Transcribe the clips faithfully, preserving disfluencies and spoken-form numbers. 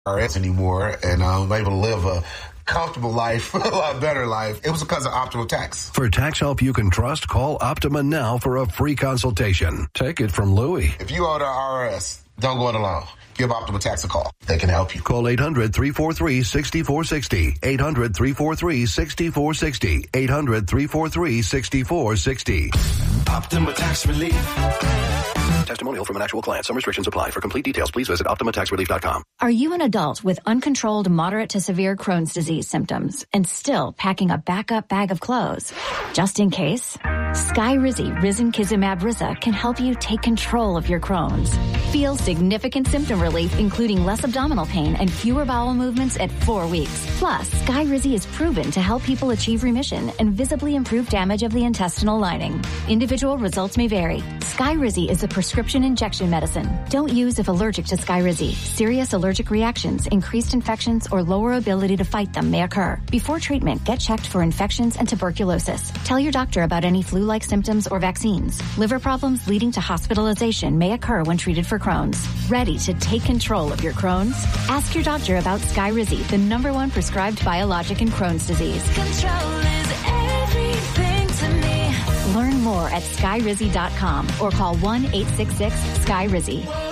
R S anymore, and I'm able to live a comfortable life, a lot better life. It was because of Optima Tax. For tax help you can trust, call Optima now for a free consultation. Take it from Louie. If you owe the I R S, don't go it alone. Give Optima Tax a call. They can help you. Call eight hundred, three four three, six four six zero. eight hundred, three four three, six four six zero. eight hundred, three four three, six four six zero. Optima Tax Relief. Testimonial from an actual client. Some restrictions apply. For complete details, please visit Optima Tax Relief dot com. Are you an adult with uncontrolled moderate to severe Crohn's disease symptoms and still packing a backup bag of clothes? Just in case, Skyrizi Risankizumab Riza can help you take control of your Crohn's. Feel significant symptom relief, including less abdominal pain and fewer bowel movements at four weeks. Plus, Skyrizi is proven to help people achieve remission and visibly improve damage of the intestinal lining. Individual results may vary. Skyrizi is a prescription injection medicine. Don't use if allergic to Skyrizi. Serious allergic reactions, increased infections, or lower ability to fight them may occur. Before treatment, get checked for infections and tuberculosis. Tell your doctor about any flu-like symptoms or vaccines. Liver problems leading to hospitalization may occur when treated for Crohn's. Ready to take control of your Crohn's? Ask your doctor about Skyrizi, the number one prescribed biologic in Crohn's disease. Control is everything to me. Learn more at skyrizi dot com or call one eight six six, S K Y R I Z Y.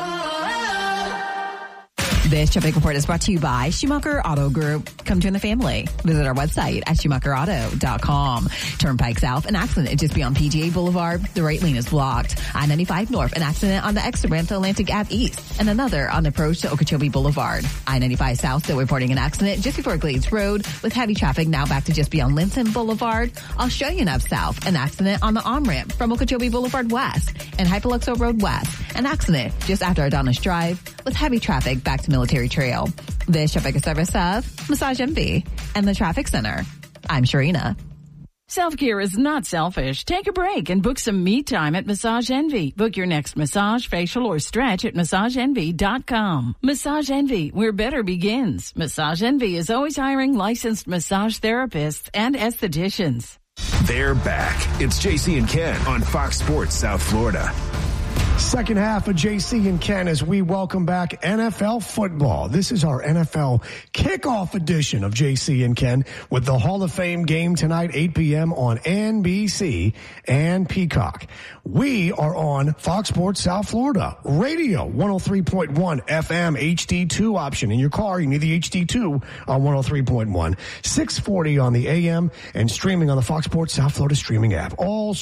This traffic report is brought to you by Schumacher Auto Group. Come join the family. Visit our website at schumacher auto dot com. Turnpike South, an accident just beyond P G A Boulevard. The right lane is blocked. I ninety-five North, an accident on the exit ramp to Atlantic Ave East. And another on the approach to Okeechobee Boulevard. I ninety-five South still reporting an accident just before Glades Road with heavy traffic now back to just beyond Linton Boulevard. Australian Ave South, an accident on the on-ramp from Okeechobee Boulevard West. And Hyperluxo Road West, an accident just after Adonis Drive with heavy traffic back to Military Trail. This traffic is service of Massage Envy and the Traffic Center. I'm Sharina. Self-care is not selfish. Take a break and book some me time at Massage Envy. Book your next massage, facial, or stretch at massage envy dot com. Massage Envy, where better begins. Massage Envy is always hiring licensed massage therapists and estheticians. They're back. It's J C and Ken on Fox Sports South Florida. Second half of J C and Ken as we welcome back N F L football. This is our N F L kickoff edition of J C and Ken with the Hall of Fame game tonight, eight p.m. on N B C and Peacock. We are on Fox Sports South Florida radio, one oh three point one F M H D two option. In your car, you need the H D two on one oh three point one, six forty on the A M, and streaming on the Fox Sports South Florida streaming app.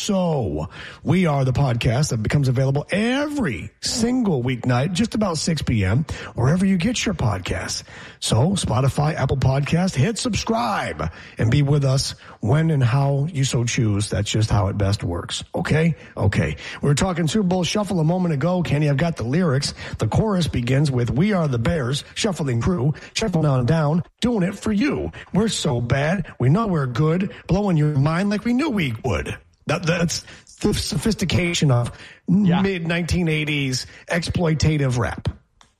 Also, we are the podcast that becomes available every single weeknight, just about six p.m., wherever you get your podcasts. So, Spotify, Apple Podcast, hit subscribe and be with us when and how you so choose. That's just how it best works. Okay? Okay. We were talking Super Bowl Shuffle a moment ago. Kenny, I've got the lyrics. The chorus begins with, "We are the Bears, shuffling crew, shuffling on down, doing it for you. We're so bad. We know we're good, blowing your mind like we knew we would." That, that's the sophistication of yeah. mid nineteen eighties exploitative rap.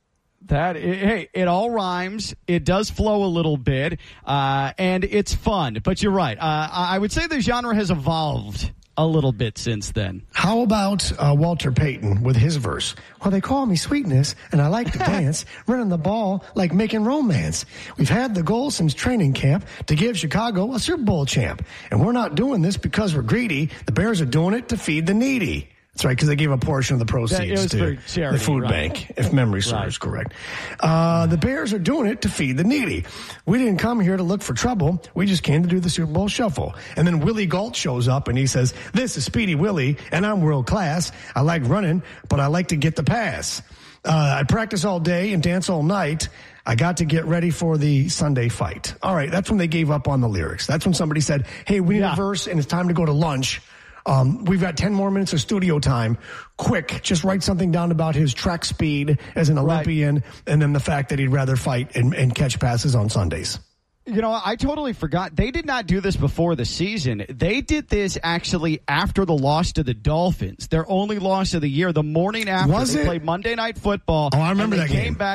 That hey, it all rhymes. It does flow a little bit, uh, and it's fun. But you're right. Uh, I would say the genre has evolved a little bit since then. How about uh, Walter Payton with his verse? "Well, they call me sweetness, and I like to dance, running the ball like making romance. We've had the goal since training camp to give Chicago a Super Bowl champ, and we're not doing this because we're greedy. The Bears are doing it to feed the needy." That's right, because they gave a portion of the proceeds to charity, the food right. bank, if memory serves right. correct. Uh, the Bears are doing it to feed the needy. We didn't come here to look for trouble. We just came to do the Super Bowl Shuffle. And then Willie Gault shows up and he says, "This is Speedy Willie, and I'm world class. I like running, but I like to get the pass. Uh, I practice all day and dance all night. I got to get ready for the Sunday fight." All right, that's when they gave up on the lyrics. That's when somebody said, "Hey, we need yeah. a verse, and it's time to go to lunch. Um, we've got ten more minutes of studio time. Quick, just write something down about his track speed as an Olympian, right. and then the fact that he'd rather fight and, and catch passes on Sundays." You know, I totally forgot. They did not do this before the season. They did this actually after the loss to the Dolphins, their only loss of the year. The morning after, Was they it? played Monday Night Football. Oh, I remember and they that came game. back.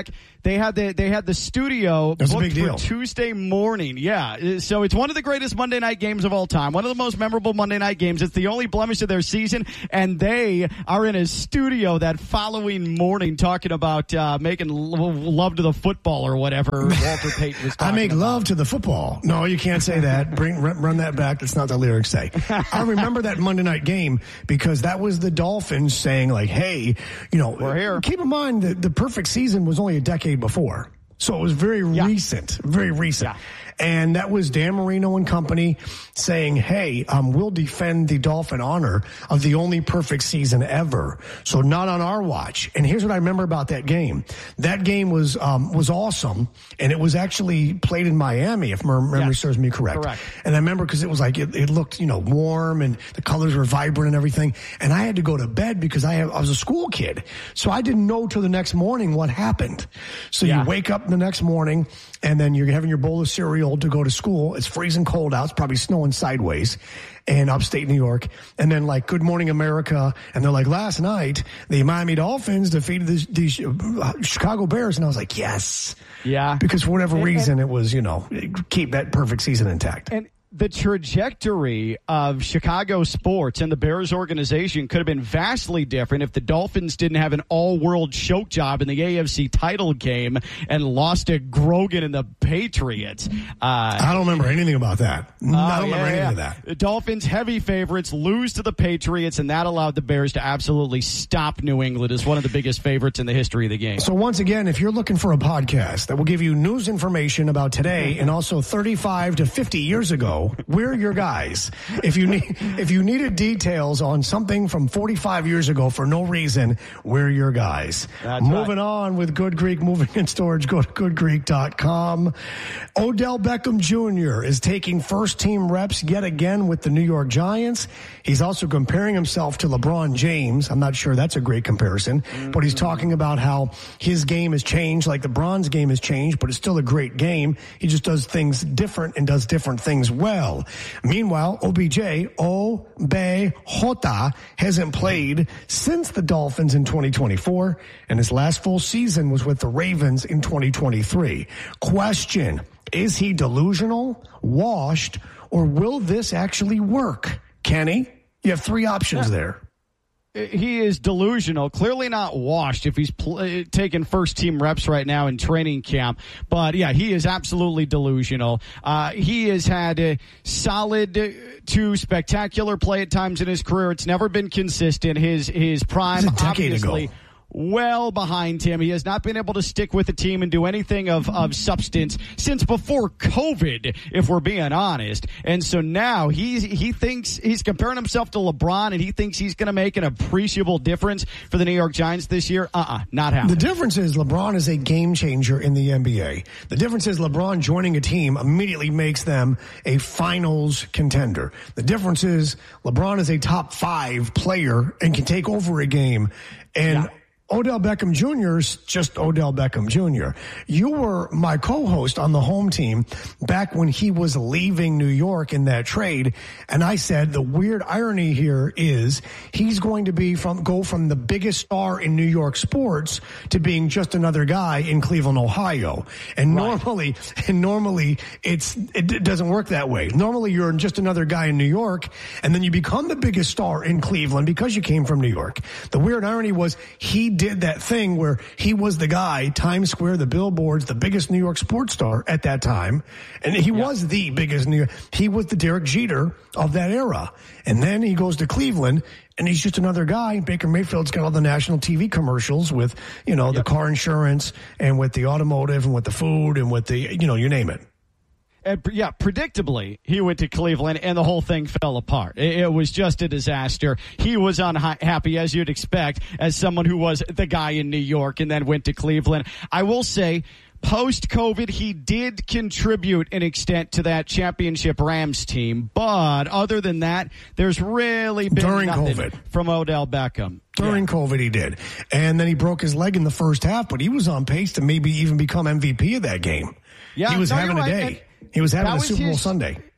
They had the they had the studio That's a booked big deal. for Tuesday morning. Yeah, so it's one of the greatest Monday night games of all time. One of the most memorable Monday night games. It's the only blemish of their season, and they are in a studio that following morning talking about uh, making l- love to the football or whatever Walter Payton was talking I make about. love to the football. No, you can't say that. Bring run, run that back. That's not the lyrics say. I remember that Monday night game because that was the Dolphins saying like, "Hey, you know, We're here." Keep in mind that the perfect season was only a decade before, so it was very Yeah. recent, very recent. Yeah. And that was Dan Marino and company saying, hey, um, we'll defend the Dolphin honor of the only perfect season ever. So not on our watch. And here's what I remember about that game. That game was um, was awesome. And it was actually played in Miami, if my memory Yes. serves me correct. Correct. And I remember because it was like, it, it looked, you know, warm and the colors were vibrant and everything. And I had to go to bed because I, have, I was a school kid. So I didn't know till the next morning what happened. So Yeah. you wake up the next morning and then you're having your bowl of cereal to go to school. It's freezing cold out. It's probably snowing sideways in upstate New York. And then like, Good Morning America. And they're like, last night, the Miami Dolphins defeated the, the Chicago Bears. And I was like, yes. Yeah. Because for whatever And- reason, and- it was, you know, keep that perfect season intact. And the trajectory of Chicago sports and the Bears organization could have been vastly different if the Dolphins didn't have an all-world choke job in the A F C title game and lost to Grogan and the Patriots. Uh, I don't remember anything about that. Oh, I don't yeah, remember yeah. anything of that. The Dolphins, heavy favorites, lose to the Patriots, and that allowed the Bears to absolutely stop New England as one of the biggest favorites in the history of the game. So once again, if you're looking for a podcast that will give you news information about today and also thirty-five to fifty years ago, we're your guys. If you need if you needed details on something from forty-five years ago for no reason, we're your guys. That's Moving right. on with Good Greek Moving and Storage, go to good greek dot com. Odell Beckham Junior is taking first team reps yet again with the New York Giants. He's also comparing himself to LeBron James. I'm not sure that's a great comparison, but he's talking about how his game has changed, like LeBron's game has changed, but it's still a great game. He just does things different and does different things well. Meanwhile, O B J, O B J, hasn't played since the Dolphins in twenty twenty-four, and his last full season was with the Ravens in twenty twenty-three. Question, is he delusional, washed, or will this actually work? Kenny, you have three options there. He is delusional, clearly not washed if he's pl- taking first team reps right now in training camp. But yeah, he is absolutely delusional. Uh, he has had a solid to spectacular play at times in his career. It's never been consistent. His, his prime, It was a decade obviously, ago. well behind him. He has not been able to stick with the team and do anything of, of substance since before COVID, if we're being honest. And so now he, he thinks he's comparing himself to LeBron, and he thinks he's going to make an appreciable difference for the New York Giants this year. Uh-uh, not happening. The difference is LeBron is a game changer in the N B A. The difference is LeBron joining a team immediately makes them a finals contender. The difference is LeBron is a top five player and can take over a game. And Yeah. Odell Beckham Junior is just Odell Beckham Junior You were my co-host on the home team back when he was leaving New York in that trade. And I said the weird irony here is he's going to be from go from the biggest star in New York sports to being just another guy in Cleveland, Ohio. And Right. normally, and normally it's, it, it doesn't work that way. Normally you're just another guy in New York and then you become the biggest star in Cleveland because you came from New York. The weird irony was he did that thing where he was the guy, Times Square, the billboards, the biggest New York sports star at that time. And he Yeah. was the biggest New York. He was the Derek Jeter of that era. And then he goes to Cleveland and he's just another guy. Baker Mayfield's got all the national T V commercials with, you know, Yep. the car insurance and with the automotive and with the food and with the, you know, you name it. And, yeah, predictably, he went to Cleveland, and the whole thing fell apart. It, it was just a disaster. He was unhappy, as you'd expect, as someone who was the guy in New York and then went to Cleveland. I will say, post-COVID, he did contribute an extent to that championship Rams team. But other than that, there's really been During nothing COVID. from Odell Beckham. During Yeah. COVID, he did. And then he broke his leg in the first half, but he was on pace to maybe even become M V P of that game. Yeah, he was no, having you're a right. day. And He was having that a was Super Bowl his- Sunday.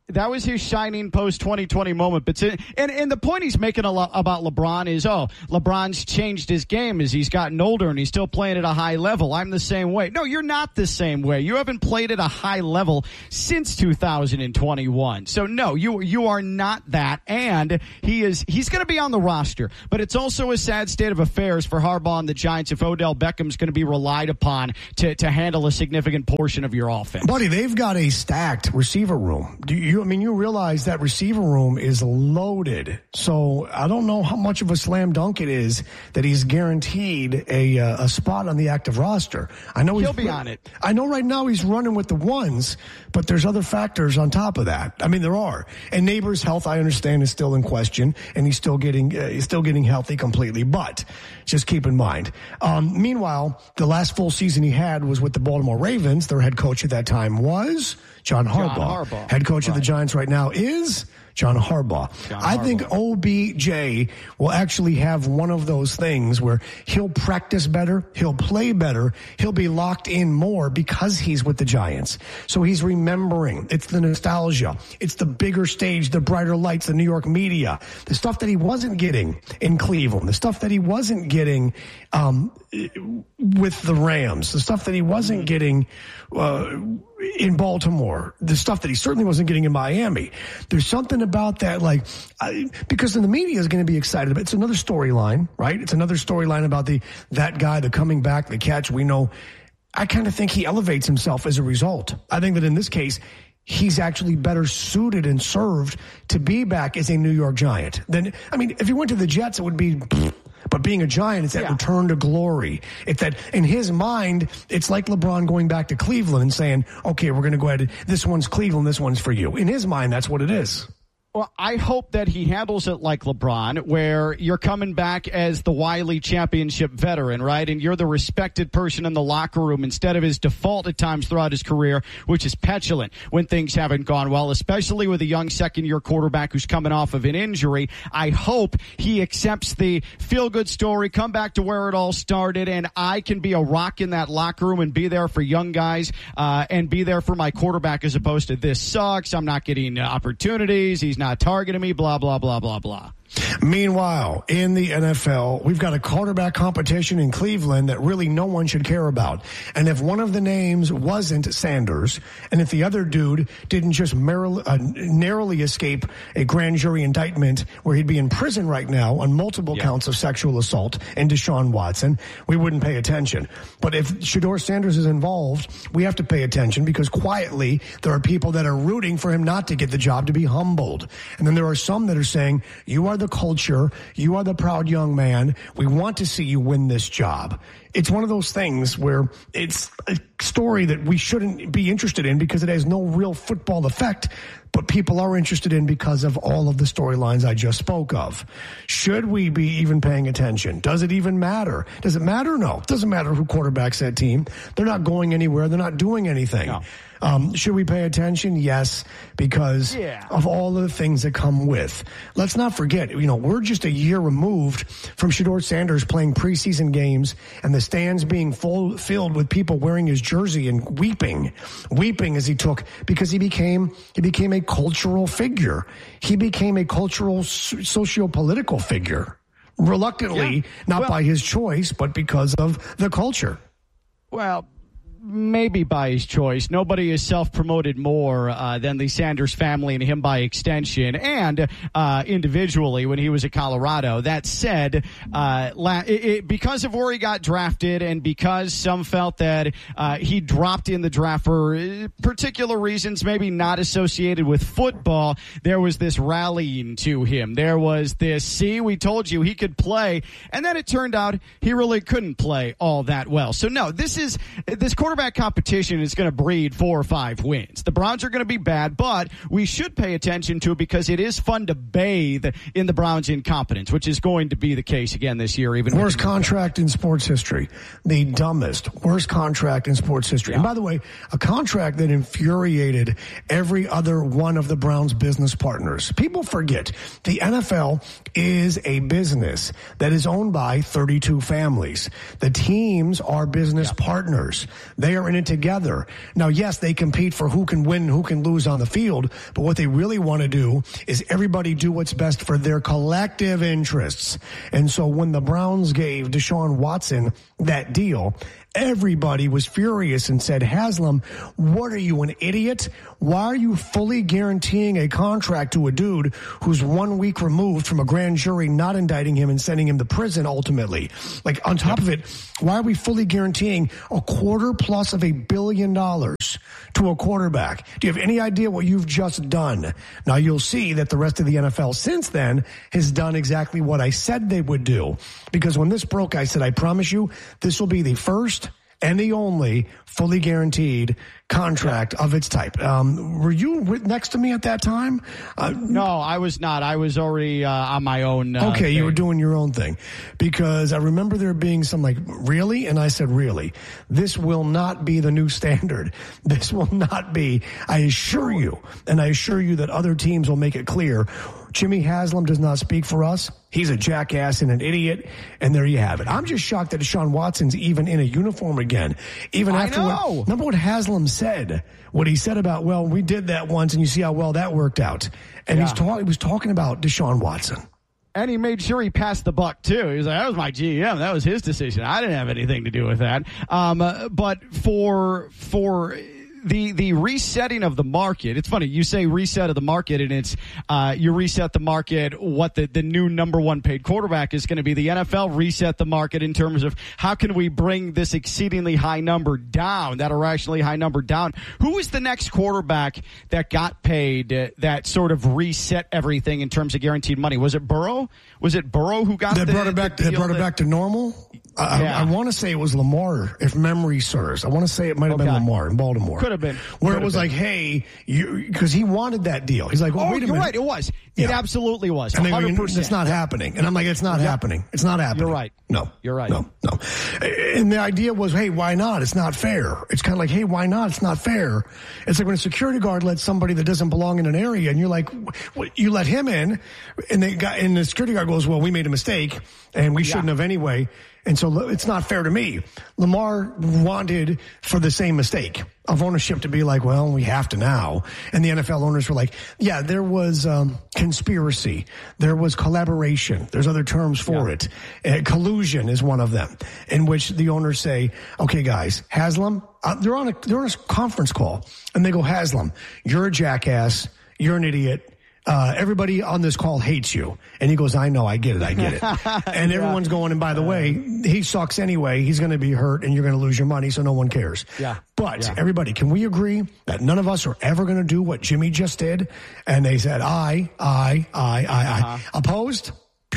That was his shining post twenty twenty moment. But to, and, and the point he's making a lot about LeBron is, oh, LeBron's changed his game as he's gotten older and he's still playing at a high level. I'm the same way. No, you're not the same way. You haven't played at a high level since two thousand twenty-one. So no, you you are not that. And he is he's going to be on the roster. But it's also a sad state of affairs for Harbaugh and the Giants if Odell Beckham's going to be relied upon to, to handle a significant portion of your offense. Buddy, they've got a stacked receiver room. Do you, I mean, you realize that receiver room is loaded. So I don't know how much of a slam dunk it is that he's guaranteed a uh, a spot on the active roster. I know he'll he's, be on it. I know right now he's running with the ones, but there's other factors on top of that. I mean, there are. And Neighbor's health, I understand, is still in question, and he's still getting uh, he's still getting healthy completely. But just keep in mind. Um, meanwhile, the last full season he had was with the Baltimore Ravens. Their head coach at that time was John Harbaugh. John Harbaugh. Head coach right. of the Giants right now is John Harbaugh. John I Harbaugh. think O B J will actually have one of those things where he'll practice better, he'll play better, he'll be locked in more because he's with the Giants. So he's remembering. It's the nostalgia. It's the bigger stage, the brighter lights, the New York media, the stuff that he wasn't getting in Cleveland, the stuff that he wasn't getting um, with the Rams, the stuff that he wasn't getting uh, in Baltimore, the stuff that he certainly wasn't getting in Miami. There's something about that, like, I, because then the media is going to be excited about it. It's another storyline, right? It's another storyline about the that guy, the coming back, the catch. We know. I kind of think he elevates himself as a result. I think that in this case, he's actually better suited and served to be back as a New York Giant. Then, I mean, if he went to the Jets, it would be. But being a Giant, it's that yeah. return to glory. It's that, in his mind, it's like LeBron going back to Cleveland and saying, okay, we're going to go ahead. This one's Cleveland, this one's for you. In his mind, that's what it is. Well, I hope that he handles it like LeBron, where you're coming back as the Wiley championship veteran, right? And you're the respected person in the locker room instead of his default at times throughout his career, which is petulant when things haven't gone well, especially with a young second-year quarterback who's coming off of an injury. I hope he accepts the feel-good story, come back to where it all started, and I can be a rock in that locker room and be there for young guys uh, and be there for my quarterback as opposed to this sucks, I'm not getting opportunities, he's not targeting me, blah, blah, blah, blah, blah. Meanwhile, in the N F L, we've got a quarterback competition in Cleveland that really no one should care about. And if one of the names wasn't Sanders, and if the other dude didn't just merrily, uh, narrowly escape a grand jury indictment where he'd be in prison right now on multiple yeah. counts of sexual assault and Deshaun Watson, we wouldn't pay attention. But if Shedeur Sanders is involved, we have to pay attention because quietly there are people that are rooting for him not to get the job, to be humbled. And then there are some that are saying, you are the culture. You are the proud young man. We want to see you win this job. It's one of those things where it's a story that we shouldn't be interested in because it has no real football effect, but people are interested in because of all of the storylines I just spoke of. Should we be even paying attention? Does it even matter? Does it matter? No. It doesn't matter who quarterbacks that team. They're not going anywhere. They're not doing anything. No. Um, should we pay attention? Yes, because yeah. of all of the things that come with. Let's not forget, you know, we're just a year removed from Shedeur Sanders playing preseason games and the stands being full, filled with people wearing his jersey and weeping, weeping as he took, because he became, he became a cultural figure. He became a cultural, socio-political figure. Reluctantly, yeah. not well, by his choice, but because of the culture. Well, maybe by his choice. Nobody has self-promoted more uh, than the Sanders family and him by extension, and uh, individually when he was at Colorado. That said, uh, la- it, it, because of where he got drafted and because some felt that uh, he dropped in the draft for particular reasons, maybe not associated with football, there was this rallying to him. There was this, see, we told you he could play, and then it turned out he really couldn't play all that well. So no, this is this quarterback competition is going to breed four or five wins. The Browns are going to be bad, but we should pay attention to it because it is fun to bathe in the Browns' incompetence, which is going to be the case again this year. Even worst contract in sports history, the dumbest, worst contract in sports history. Yeah. And by the way, a contract that infuriated every other one of the Browns' business partners. People forget the N F L is a business that is owned by thirty-two families. The teams are business yeah. partners. They are in it together. Now, yes, they compete for who can win, who can lose on the field, but what they really want to do is everybody do what's best for their collective interests. And so when the Browns gave Deshaun Watson that deal, everybody was furious and said, Haslam, what are you, an idiot? Why are you fully guaranteeing a contract to a dude who's one week removed from a grand jury not indicting him and sending him to prison ultimately? Like, on top of it, why are we fully guaranteeing a quarter plus of a billion dollars to a quarterback? Do you have any idea what you've just done? Now, you'll see that the rest of the N F L since then has done exactly what I said they would do. Because when this broke, I said, I promise you, this will be the first and the only fully guaranteed contract of its type. Um, were you next to me at that time? Uh, no, I was not. I was already uh, on my own. Uh, okay, thing. You were doing your own thing. Because I remember there being some like, really? And I said, really? This will not be the new standard. This will not be, I assure you, and I assure you that other teams will make it clear, Jimmy Haslam does not speak for us. He's a jackass and an idiot, and there you have it. I'm just shocked that Deshaun Watson's even in a uniform again. Even after I know. What, remember what Haslam said? What he said about, well, we did that once, and you see how well that worked out. And yeah. he's ta- he was talking about Deshaun Watson. And he made sure he passed the buck, too. He was like, that was my G M. That was his decision. I didn't have anything to do with that. Um, uh, but for for... The the resetting of the market, it's funny, you say reset of the market, and it's uh, you reset the market, what the, the new number one paid quarterback is going to be. The N F L reset the market in terms of how can we bring this exceedingly high number down, that irrationally high number down. Who was the next quarterback that got paid uh, that sort of reset everything in terms of guaranteed money? Was it Burrow? Was it Burrow who got that the, brought it back? the that brought that, it back to normal. I, yeah. I, I want to say it was Lamar, if memory serves. I want to say it might have okay. been Lamar in Baltimore. Could have been. Where Could it was been. like, hey, because he wanted that deal. He's like, well, oh, wait a you're minute. right. It was. Yeah. It absolutely was. And they one hundred go, percent. it's not happening. And I'm like, it's not yeah. happening. It's not happening. You're right. No. You're right. No, no. And the idea was, hey, why not? It's not fair. It's kind of like, hey, why not? It's not fair. It's like when a security guard lets somebody that doesn't belong in an area, and you're like, what, you let him in, and they got, and the security guard goes, well, we made a mistake, and we shouldn't yeah. have anyway. And so it's not fair to me. Lamar wanted for the same mistake of ownership to be like, well, we have to now. And the N F L owners were like, yeah, there was um, conspiracy. There was collaboration. There's other terms for yeah. it. Uh, collusion is one of them, in which the owners say, okay, guys, Haslam, uh, they're on a, they're on a conference call, and they go, Haslam, you're a jackass. You're an idiot. Uh, everybody on this call hates you. And he goes, I know, I get it, I get it. And yeah. everyone's going, and by the way, he sucks anyway. He's going to be hurt, and you're going to lose your money, so no one cares. Yeah. But yeah. everybody, can we agree that none of us are ever going to do what Jimmy just did? And they said, I, I, I, I, uh-huh. I. Opposed?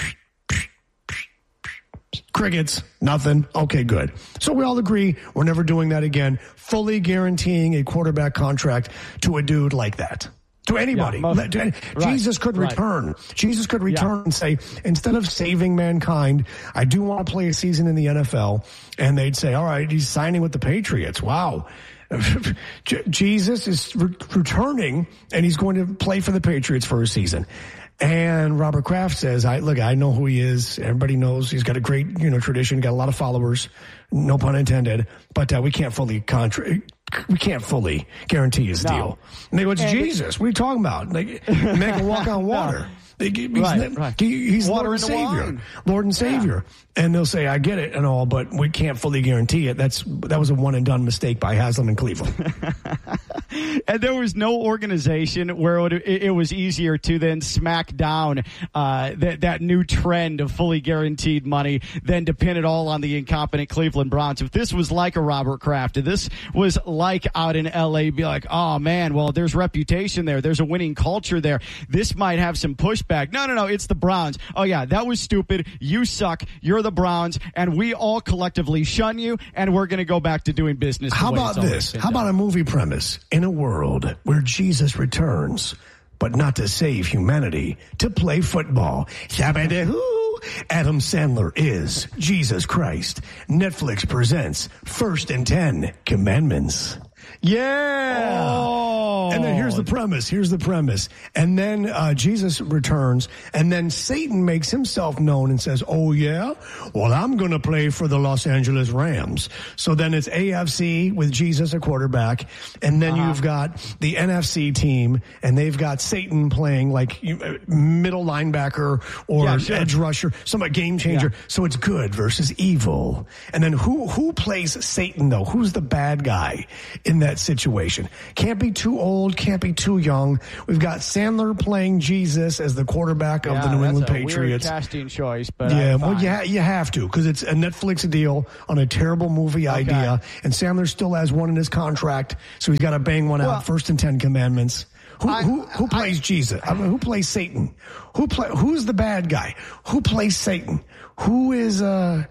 Crickets, nothing. Okay, good. So we all agree we're never doing that again, fully guaranteeing a quarterback contract to a dude like that. To anybody. Yeah, most, Let, to, right, Jesus could right. return. Jesus could return yeah. and say, instead of saving mankind, I do want to play a season in the N F L. And they'd say, all right, he's signing with the Patriots. Wow. J- Jesus is re- returning, and he's going to play for the Patriots for a season. And Robert Kraft says, "I look, I know who he is. Everybody knows he's got a great, you know, tradition, got a lot of followers, no pun intended. But uh, we can't fully contra- we can't fully guarantee his no. deal." And they go, "It's and Jesus. What are you talking about? Like, man can walk on water." no. He's, right, right. he's Water Lord and in the Savior, wine. Lord and Savior. Yeah. And they'll say, "I get it and all, but we can't fully guarantee it." That's that was a one and done mistake by Haslam in Cleveland. And there was no organization where it, would, it, it was easier to then smack down uh, that that new trend of fully guaranteed money than to pin it all on the incompetent Cleveland Browns. If this was like a Robert Kraft, if this was like out in L A, be like, oh man, well, there's reputation there, there's a winning culture there, this might have some pushback. No, no, no, it's the Browns. Oh yeah, that was stupid. You suck. You're the Browns, and we all collectively shun you, and we're going to go back to doing business. How about this? How about a movie premise? In a world where Jesus returns, but not to save humanity, to play football. Shabba-da-hoo. Adam Sandler is Jesus Christ. Netflix presents First and Ten Commandments. Yeah. Oh. And then here's the premise. Here's the premise. And then uh, Jesus returns, and then Satan makes himself known and says, oh, yeah? Well, I'm going to play for the Los Angeles Rams. So then it's A F C with Jesus, a quarterback, and then uh-huh. you've got the N F C team, and they've got Satan playing like middle linebacker or yeah, sure. edge rusher, some game changer. Yeah. So it's good versus evil. And then who who plays Satan, though? Who's the bad guy in that situation? Can't be too old, can't be too young. We've got Sandler playing Jesus as the quarterback of yeah, the New England that's a Patriots. Weird casting choice, but yeah, I'm well, fine. you, ha- you have to because it's a Netflix deal on a terrible movie okay. idea, and Sandler still has one in his contract, so he's got to bang one well, out. First and Ten Commandments. Who I, who, who plays I, Jesus? I mean, who plays Satan? Who play? Who's the bad guy? Who plays Satan? Who is? Uh,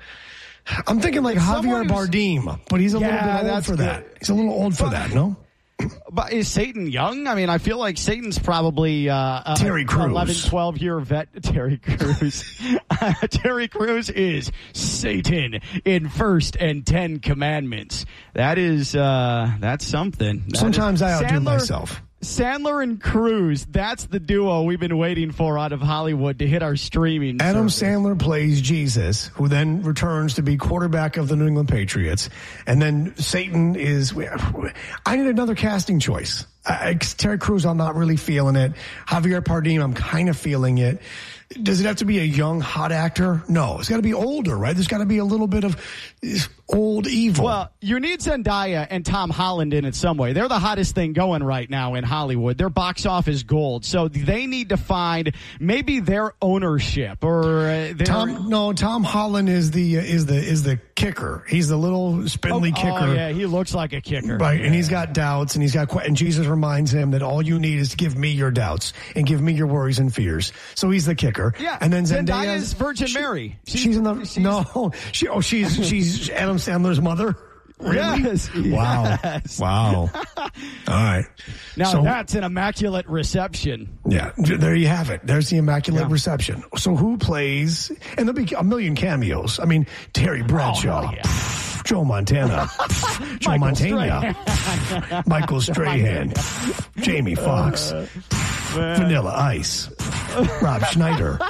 I'm thinking like Javier Bardem, but he's a yeah, little bit old for good. that. He's a little old for that, no? But is Satan young? I mean, I feel like Satan's probably uh, Terry Crews. eleven, twelve year vet. Terry Crews. uh, Terry Crews is Satan in First and Ten Commandments. That is, uh, that's something. That Sometimes is, I outdo Sandler, myself. Sandler and Cruz, that's the duo we've been waiting for out of Hollywood to hit our streaming Adam service. Sandler plays Jesus, who then returns to be quarterback of the New England Patriots. And then Satan is... I need another casting choice. I, Terry Crews, I'm not really feeling it. Javier Bardem, I'm kind of feeling it. Does it have to be a young, hot actor? No. It's got to be older, right? There's got to be a little bit of old evil. Well, you need Zendaya and Tom Holland in it some way. They're the hottest thing going right now in Hollywood. They're box office gold. So they need to find maybe their ownership or uh, their... Tom. No, Tom Holland is the uh, is the is the kicker. He's the little spindly oh, kicker. Oh yeah, he looks like a kicker. Right, yeah. and he's got doubts, and he's got and Jesus reminds him that all you need is to give me your doubts and give me your worries and fears. So he's the kicker. Yeah, and then Zendaya is Virgin she, Mary. She's, she's in the she's, no. She oh she's she's Adam Sandler's mother. Really? Yes. Wow. Yes. Wow. All right. Now so, that's an immaculate reception. Yeah. There you have it. There's the immaculate yeah. reception. So who plays? And there'll be a million cameos. I mean, Terry Bradshaw. Oh, yeah. Pff, Joe Montana. Pff, Joe Montana. Strahan. Michael Strahan. Pff, Jamie Foxx. Uh, Vanilla Ice. Rob Schneider.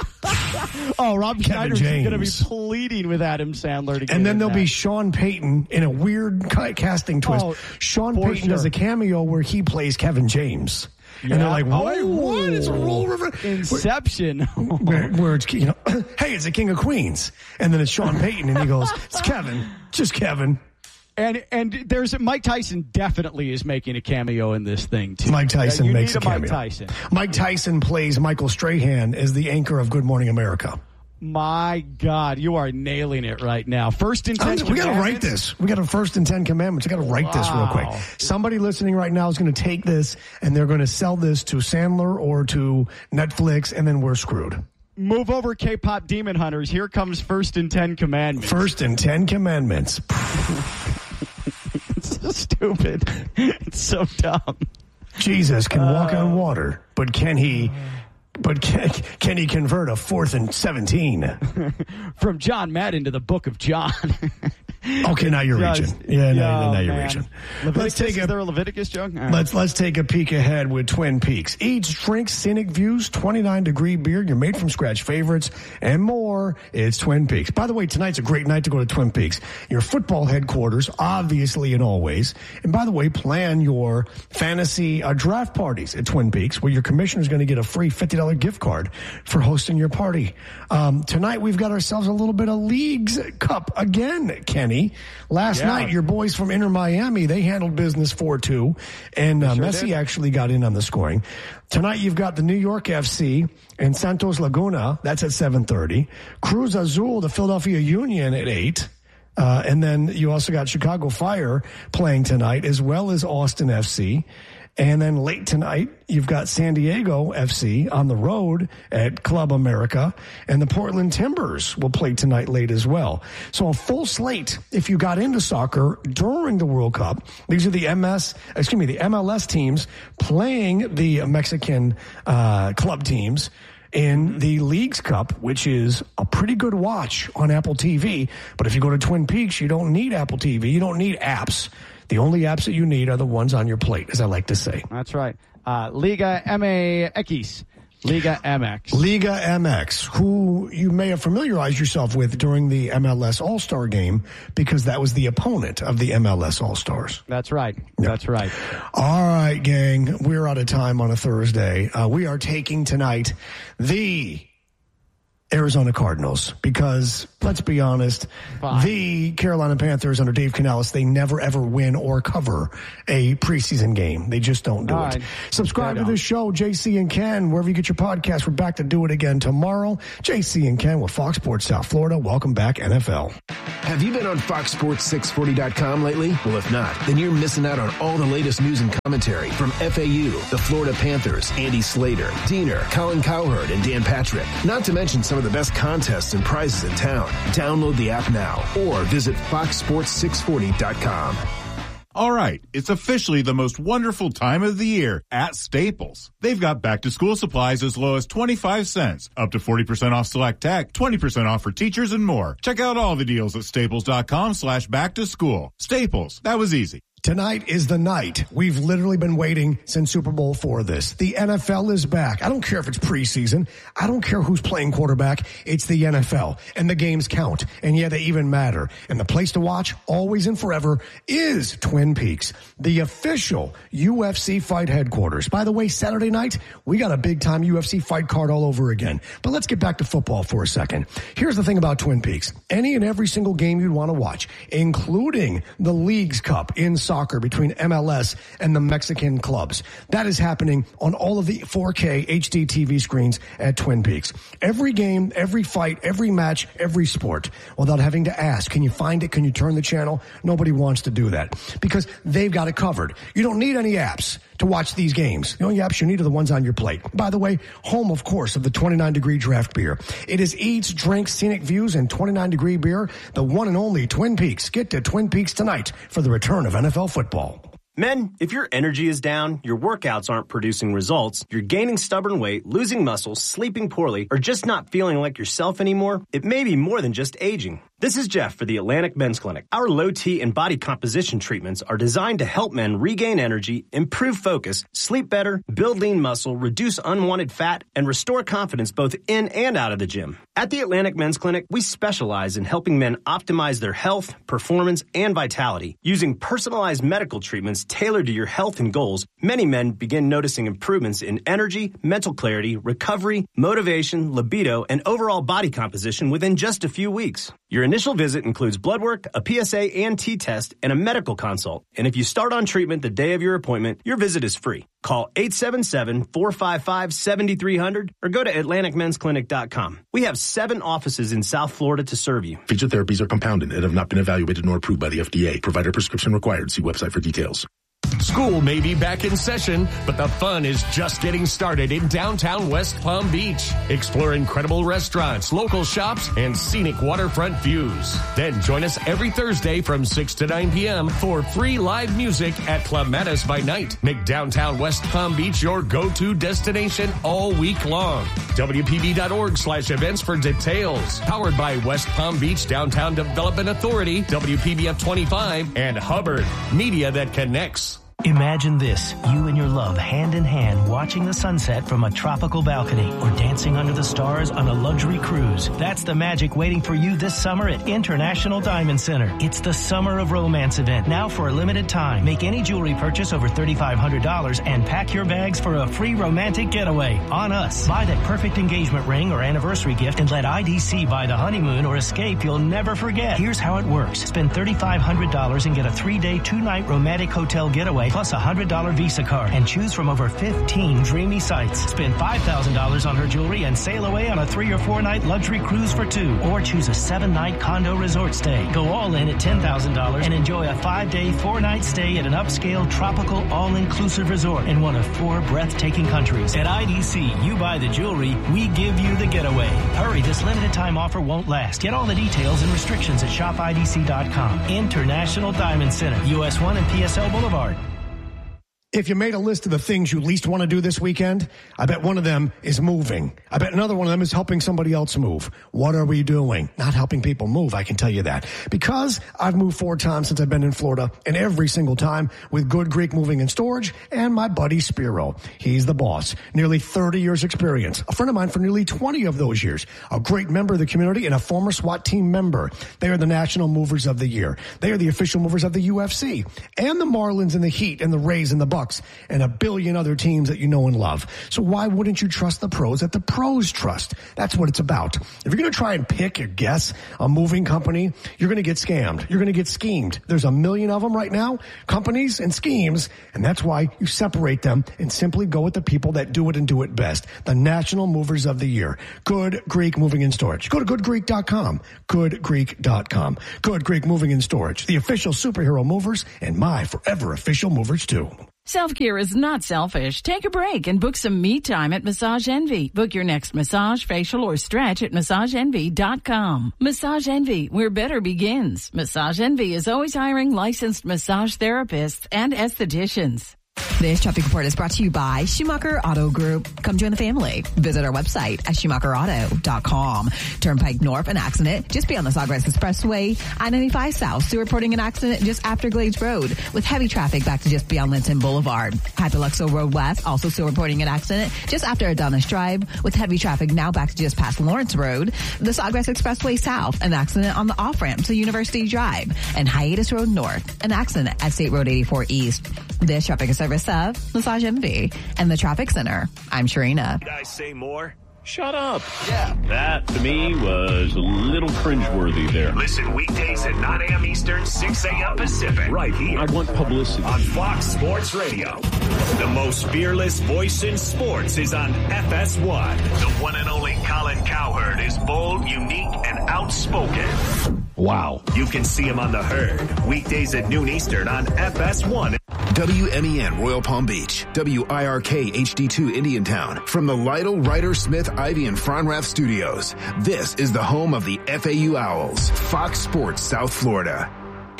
Oh, Rob Kevin Schneider's James. going to be pleading with Adam Sandler to get And then there'll that. be Sean Payton in a weird casting twist. Oh, Sean Payton sure. does a cameo where he plays Kevin James. Yeah. And they're like, what? Oh, what? It's a role reversal. Inception. Where, where it's, you know, hey, it's the King of Queens. And then it's Sean Payton, and he goes, it's Kevin. Just Kevin. And and there's Mike Tyson definitely is making a cameo in this thing too. Mike Tyson you makes need a, a cameo. Mike Tyson. Mike Tyson plays Michael Strahan as the anchor of Good Morning America. My God, you are nailing it right now. First and ten. We got to write this. We got a first and ten commandments. We got to write wow. this real quick. Somebody listening right now is going to take this and they're going to sell this to Sandler or to Netflix, and then we're screwed. Move over, K-pop Demon Hunters. Here comes First and Ten Commandments. First and Ten Commandments. It's so stupid. It's so dumb. Jesus can uh, walk on water, but can he? But can, can he convert a fourth and seventeen? From John Madden to the Book of John. Okay, now you're Just, reaching. Yeah, now, oh, now you're man. reaching. Leviticus, let's take a, is there a Leviticus joke? Right. Let's let's take a peek ahead with Twin Peaks. Eat, drink, scenic views, twenty-nine degree beer, your made from scratch favorites, and more. It's Twin Peaks. By the way, tonight's a great night to go to Twin Peaks. Your football headquarters, obviously and always. And by the way, plan your fantasy uh, draft parties at Twin Peaks, where your commissioner is going to get a free fifty dollars gift card for hosting your party. Um, tonight we've got ourselves a little bit of Leagues Cup again, Kenny. Last Last yeah. night, your boys from Inter Miami, they handled business four two, and uh, sure Messi did. actually got in on the scoring. Tonight, you've got the New York F C and Santos Laguna. That's at seven thirty. Cruz Azul, the Philadelphia Union at eight. Uh, and then you also got Chicago Fire playing tonight, as well as Austin F C. And then late tonight, you've got San Diego F C on the road at Club America, and the Portland Timbers will play tonight late as well. So a full slate if you got into soccer during the World Cup. These are the M S, excuse me, the M L S teams playing the Mexican uh, club teams in the Leagues Cup, which is a pretty good watch on Apple T V. But if you go to Twin Peaks, you don't need Apple T V. You don't need apps. The only apps that you need are the ones on your plate, as I like to say. That's right. Uh, Liga M X. Liga M X. Liga M X, who you may have familiarized yourself with during the M L S All-Star game because that was the opponent of the M L S All-Stars. That's right. Yep. That's right. All right, gang. We're out of time on a Thursday. Uh, we are taking tonight the Arizona Cardinals because, let's be honest, Fine. the Carolina Panthers under Dave Canales, they never ever win or cover a preseason game. They just don't do All it. right. Subscribe Fair to this show, J C and Ken, wherever you get your podcast. We're back to do it again tomorrow. J C and Ken with Fox Sports South Florida. Welcome back, N F L. Have you been on Fox Sports six forty dot com lately? Well, if not, then you're missing out on all the latest news and commentary from F A U, the Florida Panthers, Andy Slater, Diener, Colin Cowherd, and Dan Patrick. Not to mention some of the best contests and prizes in town. Download the app now or visit fox sports six forty dot com. All right, it's officially the most wonderful time of the year at Staples. They've got back-to-school supplies as low as twenty-five cents, up to forty percent off select tech, twenty percent off for teachers, and more. Check out all the deals at staples.com slash back-to-school. Staples, that was easy. Tonight is the night. We've literally been waiting since Super Bowl for this. The N F L is back. I don't care if it's preseason. I don't care who's playing quarterback. It's the N F L. And the games count. And yeah, they even matter. And the place to watch, always and forever, is Twin Peaks, the official U F C fight headquarters. By the way, Saturday night, we got a big-time U F C fight card all over again. But let's get back to football for a second. Here's the thing about Twin Peaks. Any and every single game you'd want to watch, including the Leagues Cup in soccer between M L S and the Mexican clubs. That is happening on all of the four K H D T V screens at Twin Peaks. Every game, every fight, every match, every sport. Without having to ask, can you find it? Can you turn the channel? Nobody wants to do that because they've got it covered. You don't need any apps to watch these games. The only apps you need are the ones on your plate. By the way, home, of course, of the twenty-nine degree draft beer. It is eats, drinks, scenic views, and twenty-nine degree beer. The one and only Twin Peaks. Get to Twin Peaks tonight for the return of N F L football. Men, if your energy is down, your workouts aren't producing results, you're gaining stubborn weight, losing muscle, sleeping poorly, or just not feeling like yourself anymore, it may be more than just aging. This is Jeff for the Atlantic Men's Clinic. Our low T and body composition treatments are designed to help men regain energy, improve focus, sleep better, build lean muscle, reduce unwanted fat, and restore confidence both in and out of the gym. At the Atlantic Men's Clinic, we specialize in helping men optimize their health, performance, and vitality. Using personalized medical treatments tailored to your health and goals, many men begin noticing improvements in energy, mental clarity, recovery, motivation, libido, and overall body composition within just a few weeks. Your initial visit includes blood work, a P S A and T test, and a medical consult. And if you start on treatment the day of your appointment, your visit is free. Call eight seven seven, four five five, seven three zero zero or go to atlantic men's clinic dot com. We have seven offices in South Florida to serve you. Featured therapies are compounded and have not been evaluated nor approved by the F D A. Provider prescription required. See website for details. School may be back in session, but the fun is just getting started in downtown West Palm Beach. Explore incredible restaurants, local shops, and scenic waterfront views. Then join us every Thursday from six to nine p.m. for free live music at Club Mattis by Night. Make downtown West Palm Beach your go-to destination all week long. W P B dot org slash events for details. Powered by West Palm Beach Downtown Development Authority, W P B F twenty-five, and Hubbard. Media that connects. Imagine this, you and your love hand in hand watching the sunset from a tropical balcony or dancing under the stars on a luxury cruise. That's the magic waiting for you this summer at International Diamond Center. It's the Summer of Romance event, now for a limited time. Make any jewelry purchase over three thousand five hundred dollars and pack your bags for a free romantic getaway on us. Buy that perfect engagement ring or anniversary gift and let I D C buy the honeymoon or escape you'll never forget. Here's how it works. Spend three thousand five hundred dollars and get a three-day, two-night romantic hotel getaway plus a one hundred dollars Visa card and choose from over fifteen dreamy sites. Spend five thousand dollars on her jewelry and sail away on a three or four night luxury cruise for two, or choose a seven night condo resort stay. Go all in at ten thousand dollars and enjoy a five day, four night stay at an upscale tropical all-inclusive resort in one of four breathtaking countries. At I D C, you buy the jewelry, we give you the getaway. Hurry, this limited time offer won't last. Get all the details and restrictions at shop I D C dot com. International Diamond Center, U S one and P S L Boulevard. If you made a list of the things you least want to do this weekend, I bet one of them is moving. I bet another one of them is helping somebody else move. What are we doing? Not helping people move, I can tell you that. Because I've moved four times since I've been in Florida, and every single time with Good Greek Moving and Storage and my buddy Spiro. He's the boss. Nearly thirty years experience. A friend of mine for nearly twenty of those years. A great member of the community and a former SWAT team member. They are the National Movers of the Year. They are the official movers of the U F C. And the Marlins and the Heat and the Rays and the Bucks. And a billion other teams that you know and love. So why wouldn't you trust the pros that the pros trust? That's what it's about. If you're going to try and pick or guess a moving company, you're going to get scammed. You're going to get schemed. There's a million of them right now, companies and schemes, and that's why you separate them and simply go with the people that do it and do it best. The National Movers of the Year. Good Greek Moving and Storage. Go to good greek dot com. good greek dot com. Good Greek Moving and Storage. The official superhero movers and my forever official movers too. Self-care is not selfish. Take a break and book some me time at Massage Envy. Book your next massage, facial, or stretch at massage envy dot com. Massage Envy, where better begins. Massage Envy is always hiring licensed massage therapists and estheticians. This traffic report is brought to you by Schumacher Auto Group. Come join the family. Visit our website at schumacher auto dot com. Turnpike North, an accident just beyond the Sawgrass Expressway. I ninety-five South, still reporting an accident just after Glades Road with heavy traffic back to just beyond Linton Boulevard. Hyperluxo Road West, also still reporting an accident just after Adonis Drive with heavy traffic now back to just past Lawrence Road. The Sawgrass Expressway South, an accident on the off-ramp to University Drive. And Hiatus Road North, an accident at State Road eighty-four East. This traffic is service of Massage Envy and the Traffic Center. I'm Sharina. Did I say more? Shut up. Yeah. That, to me, was a little cringeworthy there. Listen weekdays at nine a.m. Eastern, six a.m. Pacific. Right here. I want publicity. On Fox Sports Radio. The most fearless voice in sports is on F S one. The one and only Colin Cowherd is bold, unique, and outspoken. Wow. You can see him on The Herd. Weekdays at noon Eastern on F S one. W M E N Royal Palm Beach, W I R K H D two Indiantown, from the Lytle, Ryder, Smith, Ivy, and Fronrath studios. This is the home of the F A U Owls, Fox Sports South Florida.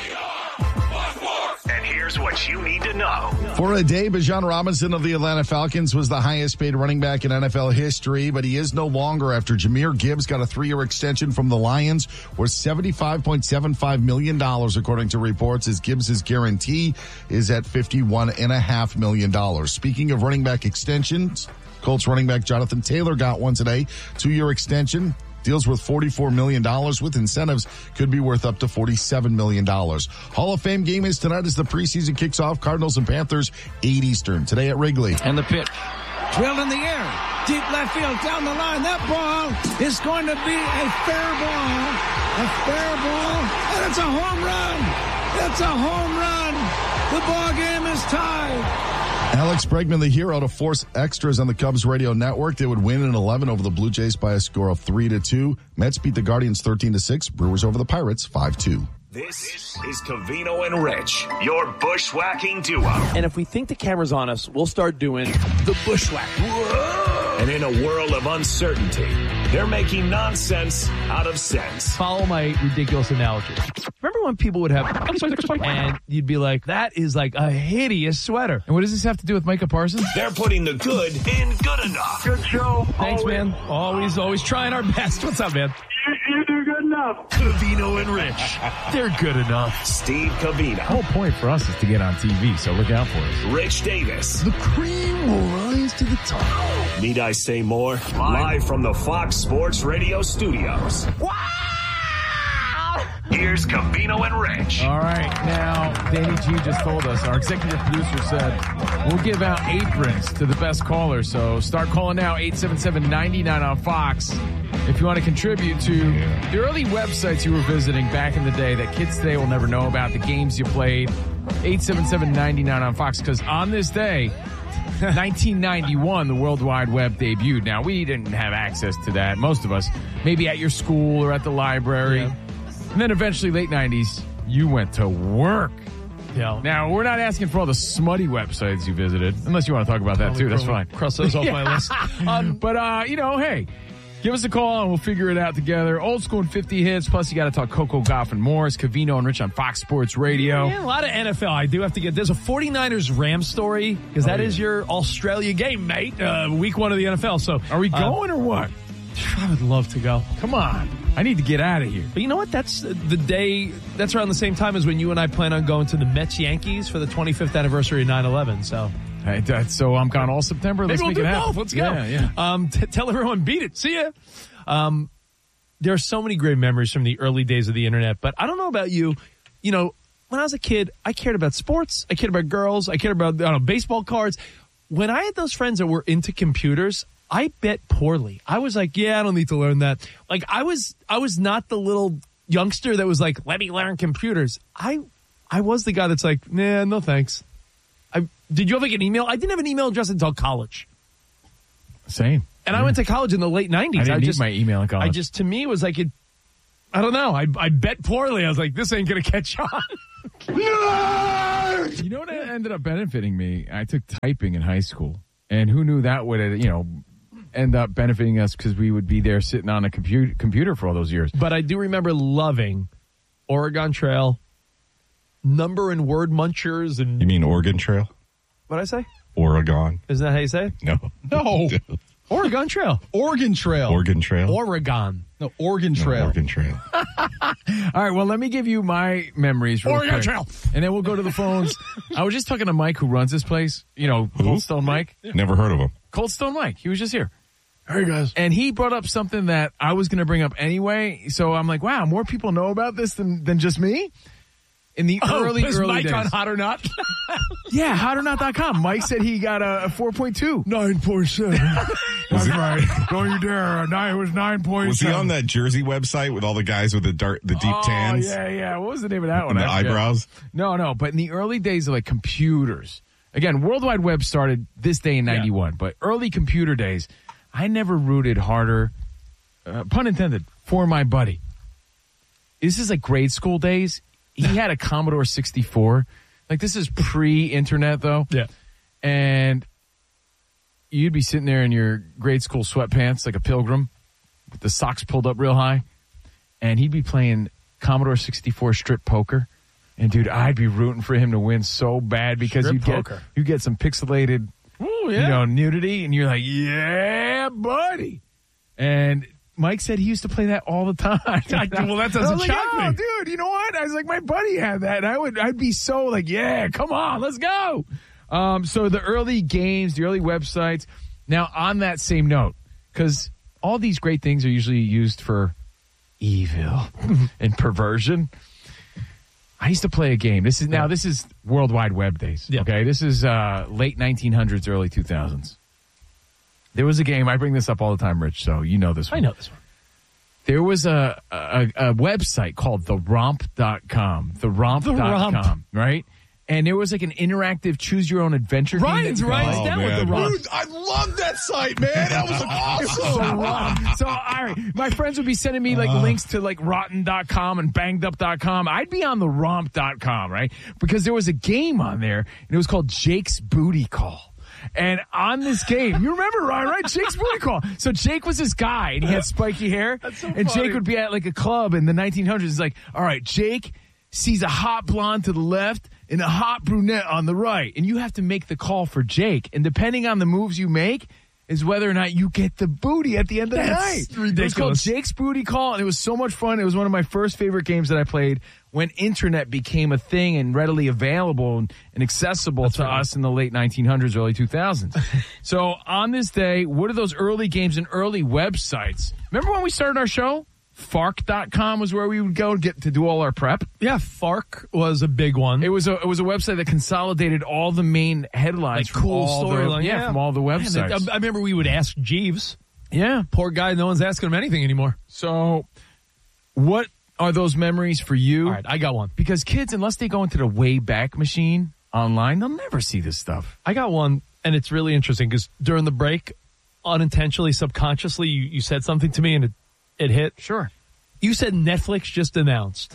And here's what you need to know. For a day, Bijan Robinson of the Atlanta Falcons was the highest paid running back in N F L history, but he is no longer after Jahmyr Gibbs got a three-year extension from the Lions worth seventy-five point seven five million dollars, according to reports, as Gibbs' guarantee is at fifty-one point five million dollars. Speaking of running back extensions, Colts running back Jonathan Taylor got one today, two-year extension. Deals worth forty-four million dollars with incentives could be worth up to forty-seven million dollars. Hall of Fame game is tonight as the preseason kicks off. Cardinals and Panthers, eight Eastern, today at Wrigley. And the pitch. Drilled in the air. Deep left field down the line. That ball is going to be a fair ball. A fair ball. And it's a home run. It's a home run. The ball game is tied. Alex Bregman, the hero, to force extras on the Cubs radio network. They would win in eleven over the Blue Jays by a score of three to two. Mets beat the Guardians thirteen to six. Brewers over the Pirates five two. This is Covino and Rich, your bushwhacking duo. And if we think the camera's on us, we'll start doing the bushwhack. Whoa! And in a world of uncertainty, they're making nonsense out of sense. Follow my ridiculous analogy. Remember when people would have, and you'd be like, that is like a hideous sweater. And what does this have to do with Micah Parsons? They're putting the good in good enough. Good show. Thanks, always. man. Always, always trying our best. What's up, man? You do good enough. Covino and Rich. They're good enough. Steve Covino. The whole point for us is to get on T V, so look out for us. Rich Davis. The cream will rise to the top. Need I say more? Live, Live from the Fox Sports Radio studios. Wow! Here's Covino and Rich. All right, now, Danny G just told us, our executive producer said, we'll give out aprons to the best caller, so start calling now, eight seven seven, nine nine on Fox. If you want to contribute to the early websites you were visiting back in the day that kids today will never know about, the games you played, eight seven seven, nine nine on Fox, because on this day, nineteen ninety-one, the World Wide Web debuted. Now, we didn't have access to that, most of us, maybe at your school or at the library. Yeah. And then eventually, late nineties, you went to work. Yeah. Now, we're not asking for all the smutty websites you visited, unless you want to talk about that, too. That's fine. Cross those off yeah. my list. um, but, uh, you know, hey, Give us a call and we'll figure it out together. Old school and fifty hits. Plus, you got to talk Coco Gauff and Morris, Covino and Rich on Fox Sports Radio. Yeah, a lot of N F L. I do have to get, there's a 49ers Rams story because Oh, that yeah. is your Australia game, mate. Uh, week one of the N F L. So Are we uh, going or what? I would love to go. Come on. I need to get out of here. But you know what? That's the day, that's around the same time as when you and I plan on going to the Mets Yankees for the twenty-fifth anniversary of nine eleven. So Hey, that- so I'm gone all September. maybe Let's we'll make do it happen. both. Let's go. Yeah, yeah. Um, t- tell everyone, beat it. See ya. Um, there are so many great memories from the early days of the internet, but I don't know about you. You know, when I was a kid, I cared about sports. I cared about girls. I cared about, I don't know, baseball cards. When I had those friends that were into computers, I bet poorly. I was like, yeah, I don't need to learn that. Like, I was, I was not the little youngster that was like, let me learn computers. I, I was the guy that's like, nah, no thanks. I, did you have like an email? I didn't have an email address until college. Same. And I went to college in the late nineties. I didn't need just, my email in college. I just, to me, it was like, it, I don't know. I, I bet poorly. I was like, this ain't going to catch on. You know what ended up benefiting me? I took typing in high school. And who knew that would, you know, end up benefiting us because we would be there sitting on a computer computer for all those years. But I do remember loving Oregon Trail, number and word munchers. And You mean Oregon Trail? What'd I say? Oregon. Isn't that how you say it? No. No. Oregon Trail. Oregon Trail. Oregon Trail. Oregon. No, Oregon No, Trail. Oregon Trail. All right, well, let me give you my memories real Oregon quick. Trail. And then we'll go to the phones. I was just talking to Mike, who runs this place. You know, Cold Stone Mike. Never heard of him. Cold Stone Mike. He was just here. Hey, guys. And he brought up something that I was going to bring up anyway. So I'm like, wow, more people know about this than, than just me? In the Oh, early, was early Mike days. on Hot or Not? Yeah, hot or not dot com. Mike said he got a, a four point two. nine point seven. That's right. Don't you dare. Nine, it was nine point seven. Was he on that Jersey website with all the guys with the dark, the deep oh, tans? yeah, yeah. What was the name of that one? And the I forget. eyebrows? No, no. But in the early days of like computers, again, World Wide Web started this day in ninety-one, but early computer days, I never rooted harder, uh, pun intended, for my buddy. This is like grade school days. He had a Commodore sixty-four. Like, this is pre-internet, though. Yeah. And you'd be sitting there in your grade school sweatpants like a pilgrim with the socks pulled up real high. And he'd be playing Commodore sixty-four strip poker. And, dude, I'd be rooting for him to win so bad because Strip you'd get, poker. you get some pixelated, Ooh, you know, nudity. And you're like, yeah, buddy. And Mike said he used to play that all the time. Well, that doesn't I was like, shock oh, me. dude, you know what? I was like, my buddy had that. And I would, I'd be so like, yeah, come on, let's go. Um, so the early games, the early websites. Now, on that same note, because all these great things are usually used for evil and perversion. I used to play a game. This is now, this is World Wide Web days. Yeah. Okay. This is uh, late nineteen hundreds, early two thousands. There was a game. I bring this up all the time, Rich, so you know this one. I know this one. There was a, a, a website called the romp dot com. The romp dot com, The Romp. right? And there was like an interactive choose your own adventure Ryan's game. Ryan's Oh, down with man. the Romp. Dude, I love that site, man. That was awesome. So, uh, so all right, my friends would be sending me like links to like rotten dot com and banged up dot com. I'd be on the romp dot com, right? Because there was a game on there and it was called Jake's Booty Call. And on this game, you remember Ryan, right? Jake's Booty Call. So Jake was this guy and he had spiky hair. so and funny. Jake would be at like a club in the nineteen hundreds. It's like, all right, Jake sees a hot blonde to the left and a hot brunette on the right. And you have to make the call for Jake. And depending on the moves you make is whether or not you get the booty at the end of the That's night. It was called ridiculous. Jake's Booty Call, and it was so much fun. It was one of my first favorite games that I played when internet became a thing and readily available and, and accessible to right. us in the late nineteen hundreds, early two thousands. So on this day, what are those early games and early websites? Remember when we started our show? Fark dot com was where we would go to get to do all our prep. Yeah, Fark was a big one. It was a it was a website that consolidated all the main headlines, Like from cool all the- storyline. yeah, Yeah. from all the Man, websites. I, I remember we would ask Jeeves. Yeah, Poor guy, no one's asking him anything anymore. So, what are those memories for you? All right, I got one. Because kids, unless they go into the Wayback Machine online, they'll never see this stuff. I got one, and it's really interesting because during the break, unintentionally, subconsciously, you, you said something to me and it, it hit. Sure. You said Netflix just announced.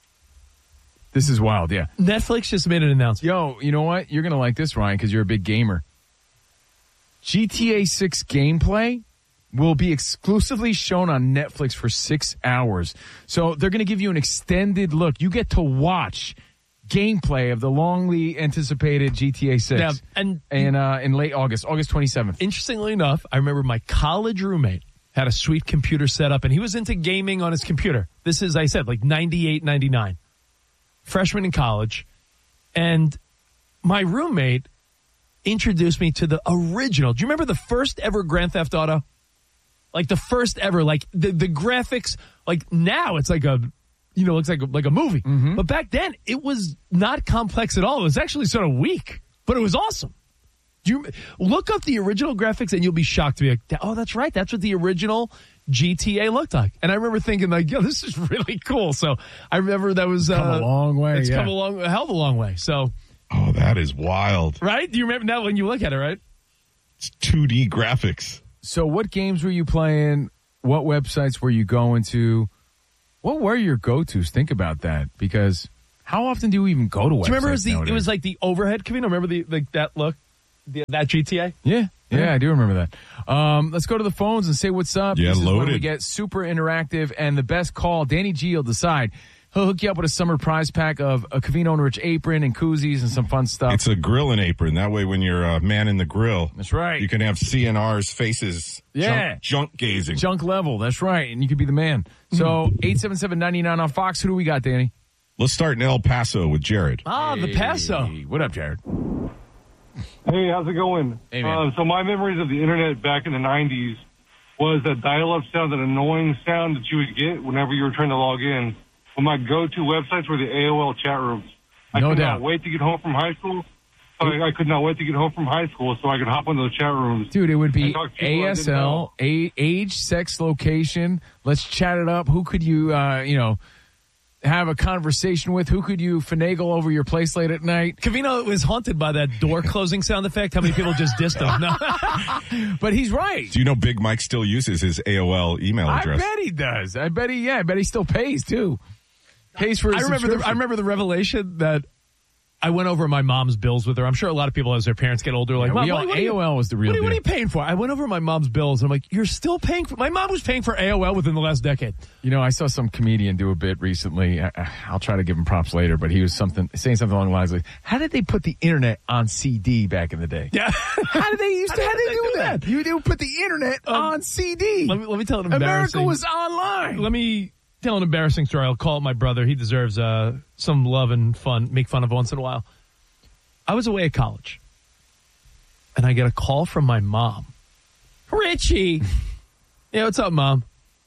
This is wild, yeah. Netflix just made an announcement. Yo, you know what? You're going to like this, Ryan, because you're a big gamer. G T A six gameplay will be exclusively shown on Netflix for six hours. So they're going to give you an extended look. You get to watch gameplay of the longly anticipated G T A six Yeah, and in, uh, in late August, August twenty-seventh. Interestingly enough, I remember my college roommate had a sweet computer set up, and he was into gaming on his computer. This is, I said, like ninety-eight, ninety-nine. Freshman in college. And my roommate introduced me to the original. Do you remember the first ever Grand Theft Auto? Like the first ever, like the, the graphics, like now it's like a, you know, looks like a, like a movie. Mm-hmm. But back then it was not complex at all. It was actually sort of weak, but it was awesome. Do you look up the original graphics and you'll be shocked to be like, oh, that's right. That's what the original G T A looked like. And I remember thinking like, yo, this is really cool. So I remember that was Come uh, a long way. It's yeah. come a long, a hell of a long way. So, Oh, that is wild. right? Do you remember now when you look at it, right? It's two D graphics. So what games were you playing? What websites were you going to? What were your go-tos? Think about that, because how often do you even go to websites Do you remember it was, the, nowadays? it was like the overhead, Kavino? Remember the like that look? The, that G T A? Yeah, yeah, Yeah. I do remember that. Um, let's go to the phones and say what's up. Yeah, this is when we loaded. get super interactive, and the best call, Danny G will decide. He'll hook you up with a summer prize pack of a Covino and Rich apron and koozies and some fun stuff. It's a grilling apron. That way, when you're a man in the grill, That's right. you can have C N R's faces Yeah. junk, junk gazing. Junk level, that's right, and you could be the man. So eight seven seven, nine nine on Fox. Who do we got, Danny? Let's start in El Paso with Jared. Ah, the Paso. Hey, what up, Jared? Hey, how's it going? Hey, man. Um, so my memories of the internet back in the nineties was that dial-up sound, that annoying sound that you would get whenever you were trying to log in. Well, my go-to websites were the A O L chat rooms. I No could doubt. not wait to get home from high school. I, I could not wait to get home from high school so I could hop into those chat rooms. Dude, it would be and talk to people I A S didn't know. L, a- age, sex, location. Let's chat it up. Who could you, uh, you know, have a conversation with? Who could you finagle over your place late at night? Cavino was haunted by that door closing sound effect. How many people just dissed him? No. But he's right. Do you know Big Mike still uses his A O L email I address? bet he does. I bet he, yeah, I bet he still pays too. Pays for his I remember the, subscription. I remember the revelation that I went over my mom's bills with her. I'm sure a lot of people, as their parents get older, are like, Yeah, Mom, we what, all- what are you- A O L was the real what are, you- what are deal. you paying for? I went over my mom's bills, and I'm like, you're still paying for... My mom was paying for A O L within the last decade. You know, I saw some comedian do a bit recently. I, I'll try to give him props later, but he was something saying something along the lines like, "How did they put the internet on C D back in the day? Yeah. How did they used to? How did they do that? You they would put the internet on C D. Let me, let me tell an America embarrassing... was online. Let me tell an embarrassing story. I'll call it my brother. He deserves uh, some love and fun, make fun of once in a while. I was away at college, and I get a call from my mom. Richie. Yeah, what's up, Mom?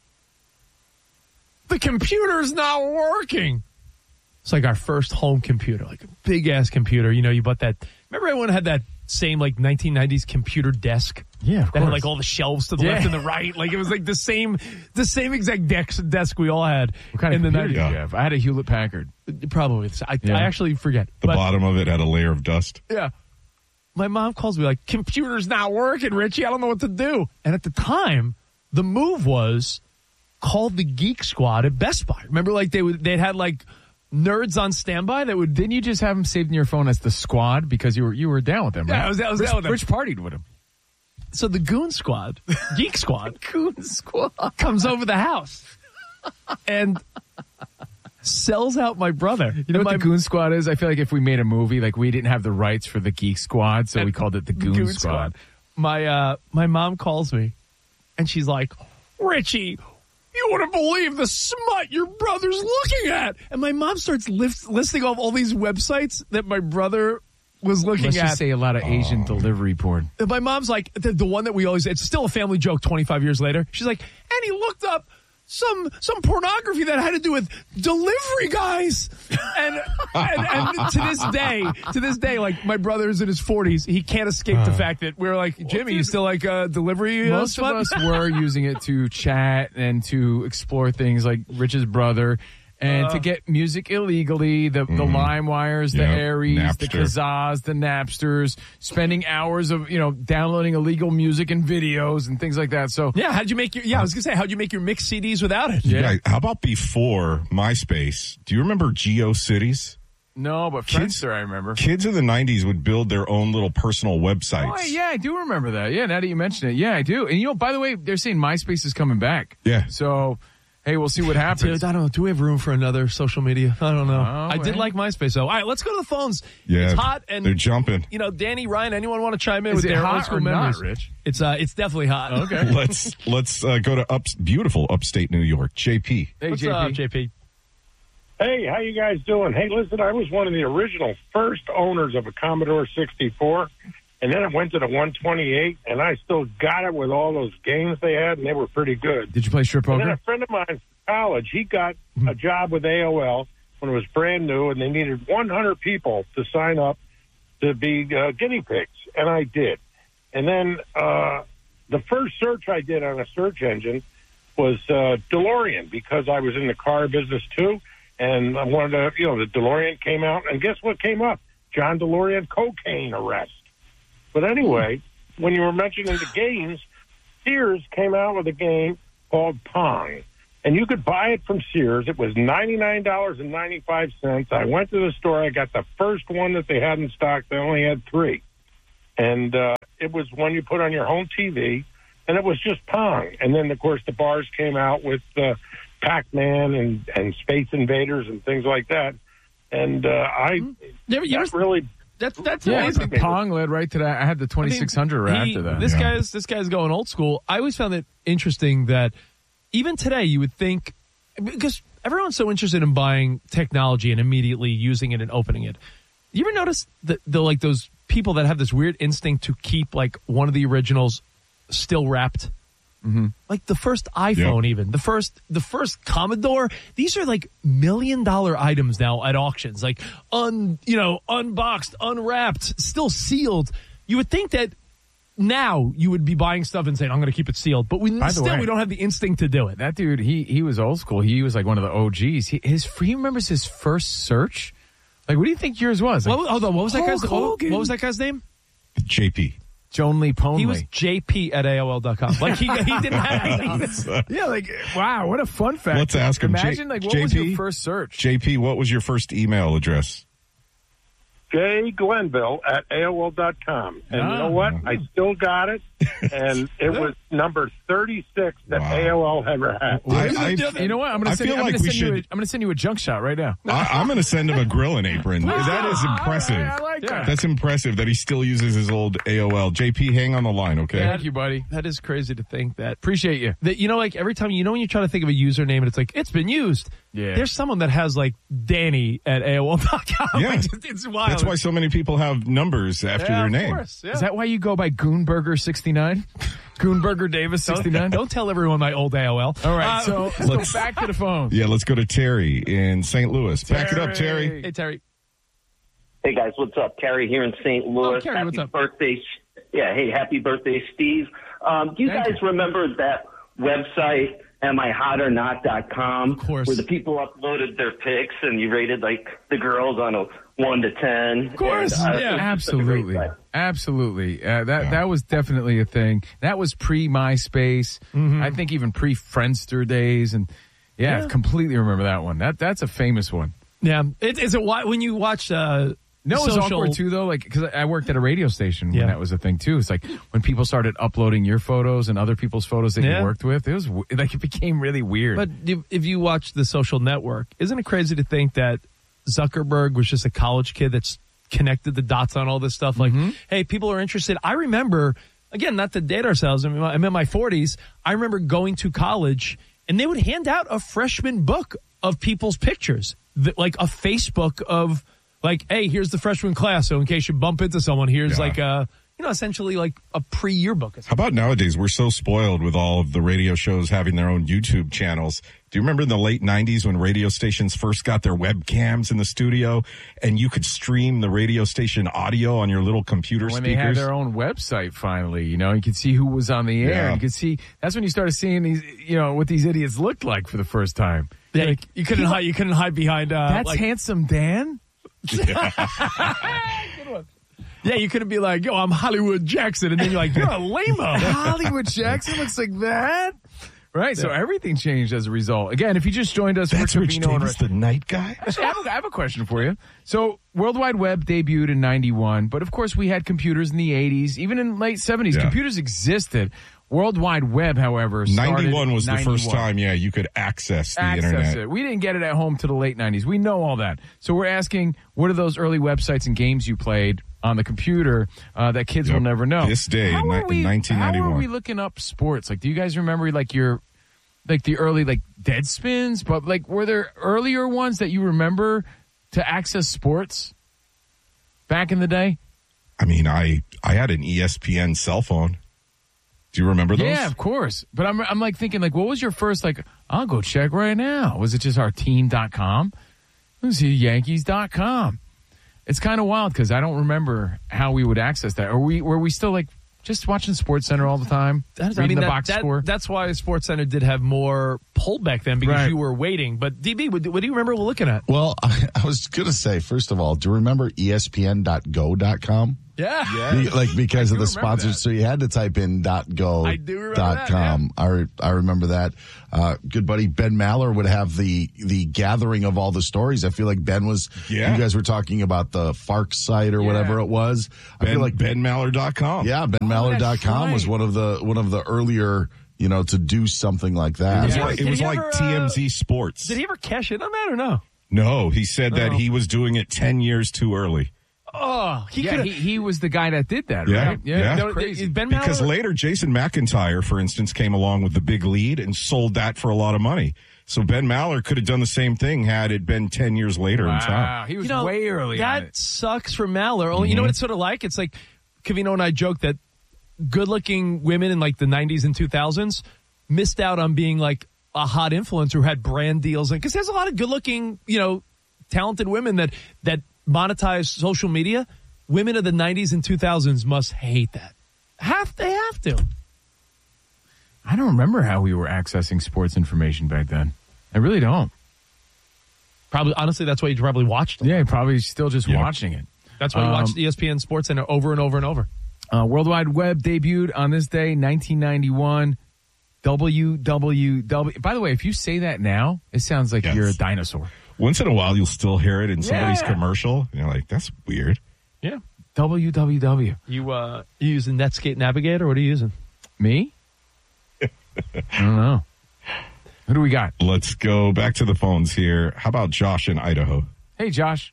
The computer's not working. It's like our first home computer, like a big-ass computer. You know, you bought that. Remember everyone had that same, like, nineteen nineties computer desk? Yeah, of That had, course. like, all the shelves to the Yeah. left and the right. Like, it was, like, the same the same exact desk, desk we all had What kind in of the computer nineties. did you have? I had a Hewlett Packard. Probably. I, Yeah. I actually forget. The But- bottom of it had a layer of dust. Yeah. My mom calls me like, computer's not working, Richie. I don't know what to do. And at the time, the move was call the Geek Squad at Best Buy. Remember, like, they would, they'd had, like, nerds on standby that would... Didn't you just have them saved in your phone as the Squad because you were you were down with them, right? Yeah, I was, I was Rich, down with them. Rich partied with them. So the Goon Squad, Geek Squad, Goon Squad comes over the house and sells out my brother. You know And what my the Goon Squad is? I feel like if we made a movie, like we didn't have the rights for the Geek Squad, so we called it the Goon, Squad. My uh, my mom calls me, and she's like, Richie, you wouldn't believe the smut your brother's looking at. And my mom starts lift, listing off all these websites that my brother was looking Let's at. just say a lot of Asian delivery porn. And my mom's like, the, the one that we always, it's still a family joke twenty-five years later. She's like, and he looked up some some pornography that had to do with delivery guys. And, and, and to this day, to this day, like my brother's in his forties, he can't escape the fact that we're like, Jimmy, you still like uh, delivery? Uh, Most of smut? us were using it to chat and to explore things like Rich's brother and Uh, to get music illegally, the, the LimeWires, the Yep, Aries, the Napster. Kazas, the Napsters, spending hours of, you know, downloading illegal music and videos and things like that. So Yeah, how'd you make your, yeah, I was going to say, how'd you make your mixed C Ds without it? Yeah. How about before MySpace? Do you remember GeoCities? No, but Kids- Friendster, I remember. Kids in the nineties would build their own little personal websites. Oh, yeah, I do remember that. Yeah, now that you mention it. Yeah, I do. And, you know, by the way, they're saying MySpace is coming back. Yeah. So, hey, we'll see what happens. Dude, I don't know. Do we have room for another social media? I don't know. Oh, I did well. like MySpace, though. All right, let's go to the phones. Yeah, It's hot. And they're jumping. You know, Danny, Ryan, anyone want to chime in Is with it their hot old school or not, memories? Rich? It's, uh, it's definitely hot. Okay. let's let's uh, go to up, beautiful upstate New York. J P. Hey, What's J P. up, J P? Hey, how you guys doing? Hey, listen, I was one of the original first owners of a Commodore sixty-four, and then it went to the one twenty-eight, and I still got it with all those games they had, and they were pretty good. Did you play strip And then poker? a friend of mine from college, he got a job with A O L when it was brand new, and they needed one hundred people to sign up to be uh, guinea pigs, and I did. And then uh, the first search I did on a search engine was uh, DeLorean, because I was in the car business too, and I wanted to, you know, the DeLorean came out, and guess what came up? John DeLorean cocaine arrest. But anyway, when you were mentioning the games, Sears came out with a game called Pong. And you could buy it from Sears. It was ninety-nine dollars and ninety-five cents. I went to the store. I got the first one that they had in stock. They only had three. And uh, it was one you put on your home T V, and it was just Pong. And then, of course, the bars came out with uh, Pac-Man and, and Space Invaders and things like that. And uh, I Yeah, but you that know- really... That's that's Yeah, amazing. Pong led right to that. I had the twenty-six hundred right I mean, after that. This Yeah. guy's this guy's going old school. I always found it interesting that even today you would think, because everyone's so interested in buying technology and immediately using it and opening it. You ever notice that the like those people that have this weird instinct to keep like one of the originals still wrapped? Mm-hmm. Like the first iPhone, even the first, the first Commodore. These are like million dollar items now at auctions, like un, you know, unboxed, unwrapped, still sealed. You would think that now you would be buying stuff and saying, "I'm going to keep it sealed," but we By the still way, we don't have the instinct to do it. That dude, he he was old school. He was like one of the O Gs. He, his he remembers his first search. Like, what do you think yours was? Like, What, was- hold on, what was that guy's? Hulk What, Hogan. what was that guy's name? J P. Joan Lee Ponley. He was J P at A O L dot com. Like he he didn't have. Yeah, like wow, what a fun fact. Let's ask him. Imagine J- like what was J P? your first search? J P, what was your first email address? Jay Glenville at A O L dot com. And you know what? I still got it. And it was number thirty-six that A O L ever had. I- you know what? I'm going I to send, feel you, I'm like gonna we send you. A, should- I'm going to send you a junk shot right now. I, I'm going to send him a grilling apron. That is impressive. I like that. That's impressive that he still uses his old A O L. J P, hang on the line, okay? Thank you, buddy. That is crazy to think that. Appreciate you. That you know, like every time you know when you try to think of a username and it's like it's been used. Yeah. There's someone that has like Danny at A O L dot com. Yeah. Like, it's, it's wild. That's why so many people have numbers after Yeah, their of name. course, yeah. Is that why you go by Goonburger sixty-nine? Goonburger Davis sixty-nine? Don't tell everyone my old A O L. All right, Uh, so let's, let's- go back to the phone. Yeah, let's go to Terry in Saint Louis. Back it up, Terry. Hey Terry. Hey guys, what's up? Terry here in Saint Louis. Oh, Terry, happy what's up? birthday! Yeah, hey, happy birthday, Steve. Um, do you Thank guys remember that website, am I hot or not dot com? Of course. Where the people uploaded their pics and you rated like the girls on a one to ten. Of course, And, uh, yeah, it's such a great absolutely, site. absolutely. Uh, that that was definitely a thing. That was pre MySpace. I think even pre Friendster days, and yeah, Yeah. I completely remember that one. That that's a famous one. Yeah, it, is it why when you watch? Uh, No, it was social, awkward too, though. Like, because I worked at a radio station when Yeah. that was a thing too. It's like when people started uploading your photos and other people's photos that Yeah. you worked with. It was w- like it became really weird. But if, if you watch The Social Network, isn't it crazy to think that Zuckerberg was just a college kid that's connected the dots on all this stuff? Like, hey, people are interested. I remember, again, not to date ourselves. I mean, I'm in my forties. I remember going to college, and they would hand out a freshman book of people's pictures, th- like a Facebook of, like, hey, here's the freshman class. So in case you bump into someone, here's Yeah. like a, you know, essentially like a pre-yearbook. How about nowadays? We're so spoiled with all of the radio shows having their own YouTube channels. Do you remember in the late nineties when radio stations first got their webcams in the studio and you could stream the radio station audio on your little computer when speakers? they had their own website finally, you know, you could see who was on the air. Yeah. You could see, that's when you started seeing these, you know, what these idiots looked like for the first time. Yeah, Like, you couldn't hide. You couldn't hide behind. Uh, that's like, Handsome Dan? Yeah, you couldn't be like, yo, I'm Hollywood Jackson, and then you're like, you're a lame-o. Hollywood Jackson looks like that? Right, so everything changed as a result. Again, if you just joined us, That's we're Rich Covino and Davis, the night guy. Actually, I have, a, I have a question for you. So, World Wide Web debuted in ninety-one, but of course we had computers in the eighties, even in late seventies. Yeah. Computers existed. World Wide Web, however, started ninety-one was ninety-one. the first time, yeah, you could access the Access internet. it. We didn't get it at home to the late nineties. We know all that. So we're asking, what are those early websites and games you played on the computer uh, that kids Yep. will never know? This day How in, are ni- we, in nineteen ninety-one. How are we looking up sports? Like, do you guys remember like your, like the early like Deadspins? But like, were there earlier ones that you remember to access sports back in the day? I mean, I I had an E S P N cell phone. Do you remember those? Yeah, of course. But I'm I'm like thinking like, what was your first like? I'll go check right now. Was it just our team dot com? Let's see, Yankees dot com. It's kind of wild because I don't remember how we would access that. Are we were we still like just watching SportsCenter all the time? That's, reading I mean, the that, box that- score. that's why SportsCenter did have more pull back then because Right. you were waiting. But D B, what, what do you remember looking at? Well, I, I was going to say, first of all, do you remember E S P N dot go dot com? Yeah. Be- like because I of do the remember sponsors, that. so you had to type in .go I do remember dot that, com. I re- I remember that. Uh, good buddy Ben Maller would have the the gathering of all the stories. I feel like Ben was. Yeah. You guys were talking about the Fark site or Yeah. whatever it was. I Ben, feel like Ben Maller dot com. yeah, Ben Maller dot com was right. one of the one of the earlier, you know, to do something like that. It was Yeah. like, it Did was he like ever, T M Z uh, Sports. Did he ever cash in on that or no? No, he said that Oh. he was doing it ten years too early. Oh, he yeah, could he, he was the guy that did that, Yeah, right? yeah. that's No, crazy. Ben Because Maller- later, Jason McIntyre, for instance, came along with the big lead and sold that for a lot of money. So Ben Maller could have done the same thing had it been ten years later in time. Wow, he was you know, way early. That on it. sucks for Maller. Only, You know what it's sort of like? It's like Covino and I joke that good-looking women in like the nineties and two thousands missed out on being like a hot influencer who had brand deals. Because there's a lot of good-looking, you know, talented women that that monetize social media. Women of the nineties and two thousands must hate that. Have they have to? I don't remember how we were accessing sports information back then. I really don't. Probably, honestly, that's why you probably watched them. Yeah, probably still just Yeah. watching it. That's why you Um, watched E S P N Sports Center over and over and over. Uh, World Wide Web debuted on this day, nineteen ninety-one. W W W. By the way, if you say that now, it sounds like Yes. you're a dinosaur. Once in a while, you'll still hear it in somebody's Yeah. commercial. And you're like, that's weird. Yeah. W W W. You uh, you using Netscape Navigator? What are you using? Me? I don't know. Who do we got? Let's go back to the phones here. How about Josh in Idaho? Hey, Josh.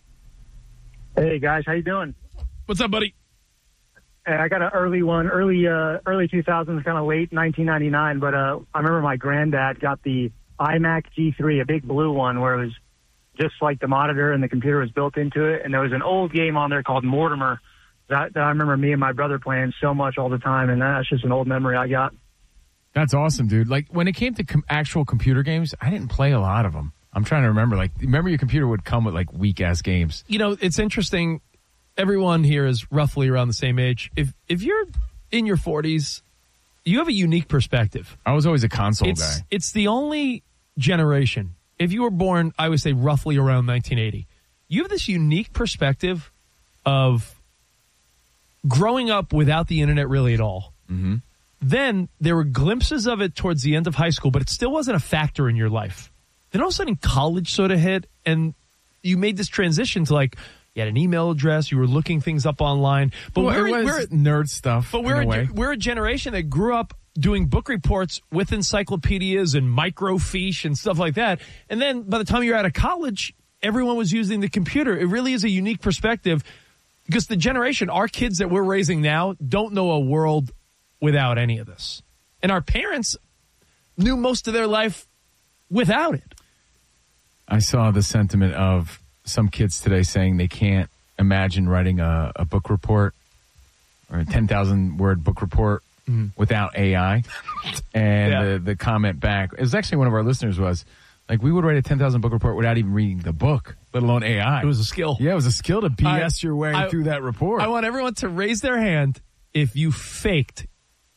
Hey guys, how you doing? What's up, buddy? Hey, I got an early one, early uh, early two thousands, kind of late nineteen ninety-nine. But uh, I remember my granddad got the iMac G three, a big blue one, where it was just like the monitor and the computer was built into it. And there was an old game on there called Mortimer that, that I remember me and my brother playing so much all the time. And that's just an old memory I got. That's awesome, dude. Like, when it came to com- actual computer games, I didn't play a lot of them. I'm trying to remember. Like, remember your computer would come with, like, weak-ass games. You know, it's interesting. Everyone here is roughly around the same age. If if you're in your forties, you have a unique perspective. I was always a console It's, guy. it's the only generation. If you were born, I would say roughly around nineteen eighty, you have this unique perspective of growing up without the internet really at all. Mm-hmm. Then there were glimpses of it towards the end of high school, but it still wasn't a factor in your life. Then all of a sudden college sort of hit and you made this transition to like, you had an email address, you were looking things up online. But Well, we're, it was we're, nerd stuff. but we're in a a, way. we're a generation that grew up doing book reports with encyclopedias and microfiche and stuff like that. And then by the time you're out of college, everyone was using the computer. It really is a unique perspective because the generation, our kids that we're raising now, don't know a world without any of this. And our parents knew most of their life without it. I saw the sentiment of some kids today saying they can't imagine writing a, a book report or a ten thousand word book report Mhm. without A I. And Yeah. the, the comment back, it was actually one of our listeners was, like, we would write a ten thousand book report without even reading the book, let alone A I. It was a skill. Yeah, it was a skill to B S I- your way I- through that report. I want everyone to raise their hand if you faked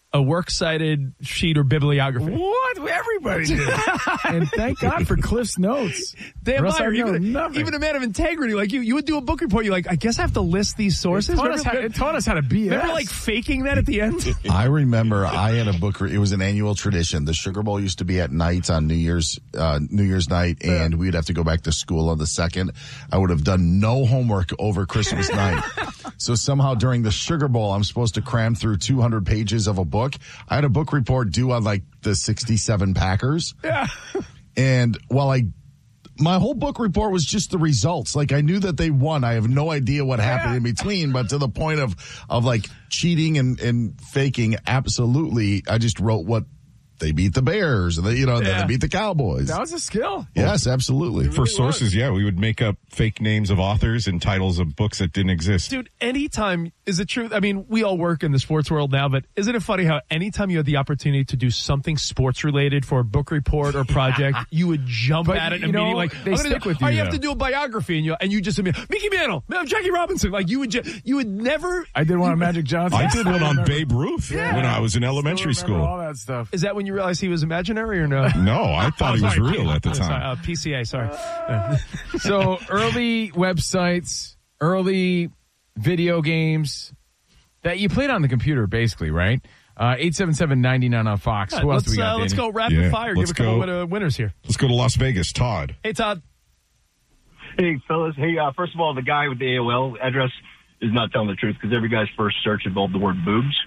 a works cited sheet or bibliography. What? Everybody did. And thank God for Cliff's Notes. Dan Or else Meyer, I'd know even, nothing. even a man of integrity like you, you would do a book report. You're like, I guess I have to list these sources. It taught, Remember, us how, it taught us how to B S. remember like faking that at the end? I remember I had a book. Re- it was an annual tradition. The Sugar Bowl used to be at night on New Year's uh, New Year's night, and we'd have to go back to school on the second. I would have done no homework over Christmas night. So somehow during the Sugar Bowl, I'm supposed to cram through two hundred pages of a book. I had a book report due on like the sixty-seven Packers. Yeah. And while I, my whole book report was just the results. Like I knew that they won. I have no idea what happened in between, but to the point of, of like cheating and, and faking, absolutely. I just wrote what they beat the Bears and they, you know, Yeah. they beat the Cowboys. That was a skill. Yes, absolutely. For sources, yeah, we would make up fake names of authors and titles of books that didn't exist. Dude, anytime, is it true? I mean, we all work in the sports world now, but isn't it funny how anytime you had the opportunity to do something sports related for a book report or project, you would jump But, at it you know, immediately? Like, they I'm gonna stick do, with oh, you, you have though. to do a biography, and you and you just admit, Mickey Mantle, no, Jackie Robinson. Like you would, ju- you would never. I did one on Magic Johnson. I did one on Babe Ruth Yeah. when I was in elementary Still remember school. all that stuff. Is that when you realized he was imaginary or no? No, I thought Oh, he was sorry, real at the oh, sorry, time. uh, P C A, sorry. So early websites, early video games that you played on the computer, basically, right? Uh, eight seven seven, nine nine on Fox. Yeah, Who else let's, do we got, uh, let's Danny? go rapid Yeah, fire. let's Give a couple go. of uh, winners here. Let's go to Las Vegas. Todd. Hey, Todd. Hey, fellas. Hey, uh, first of all, the guy with the A O L address is not telling the truth because every guy's first search involved the word boobs.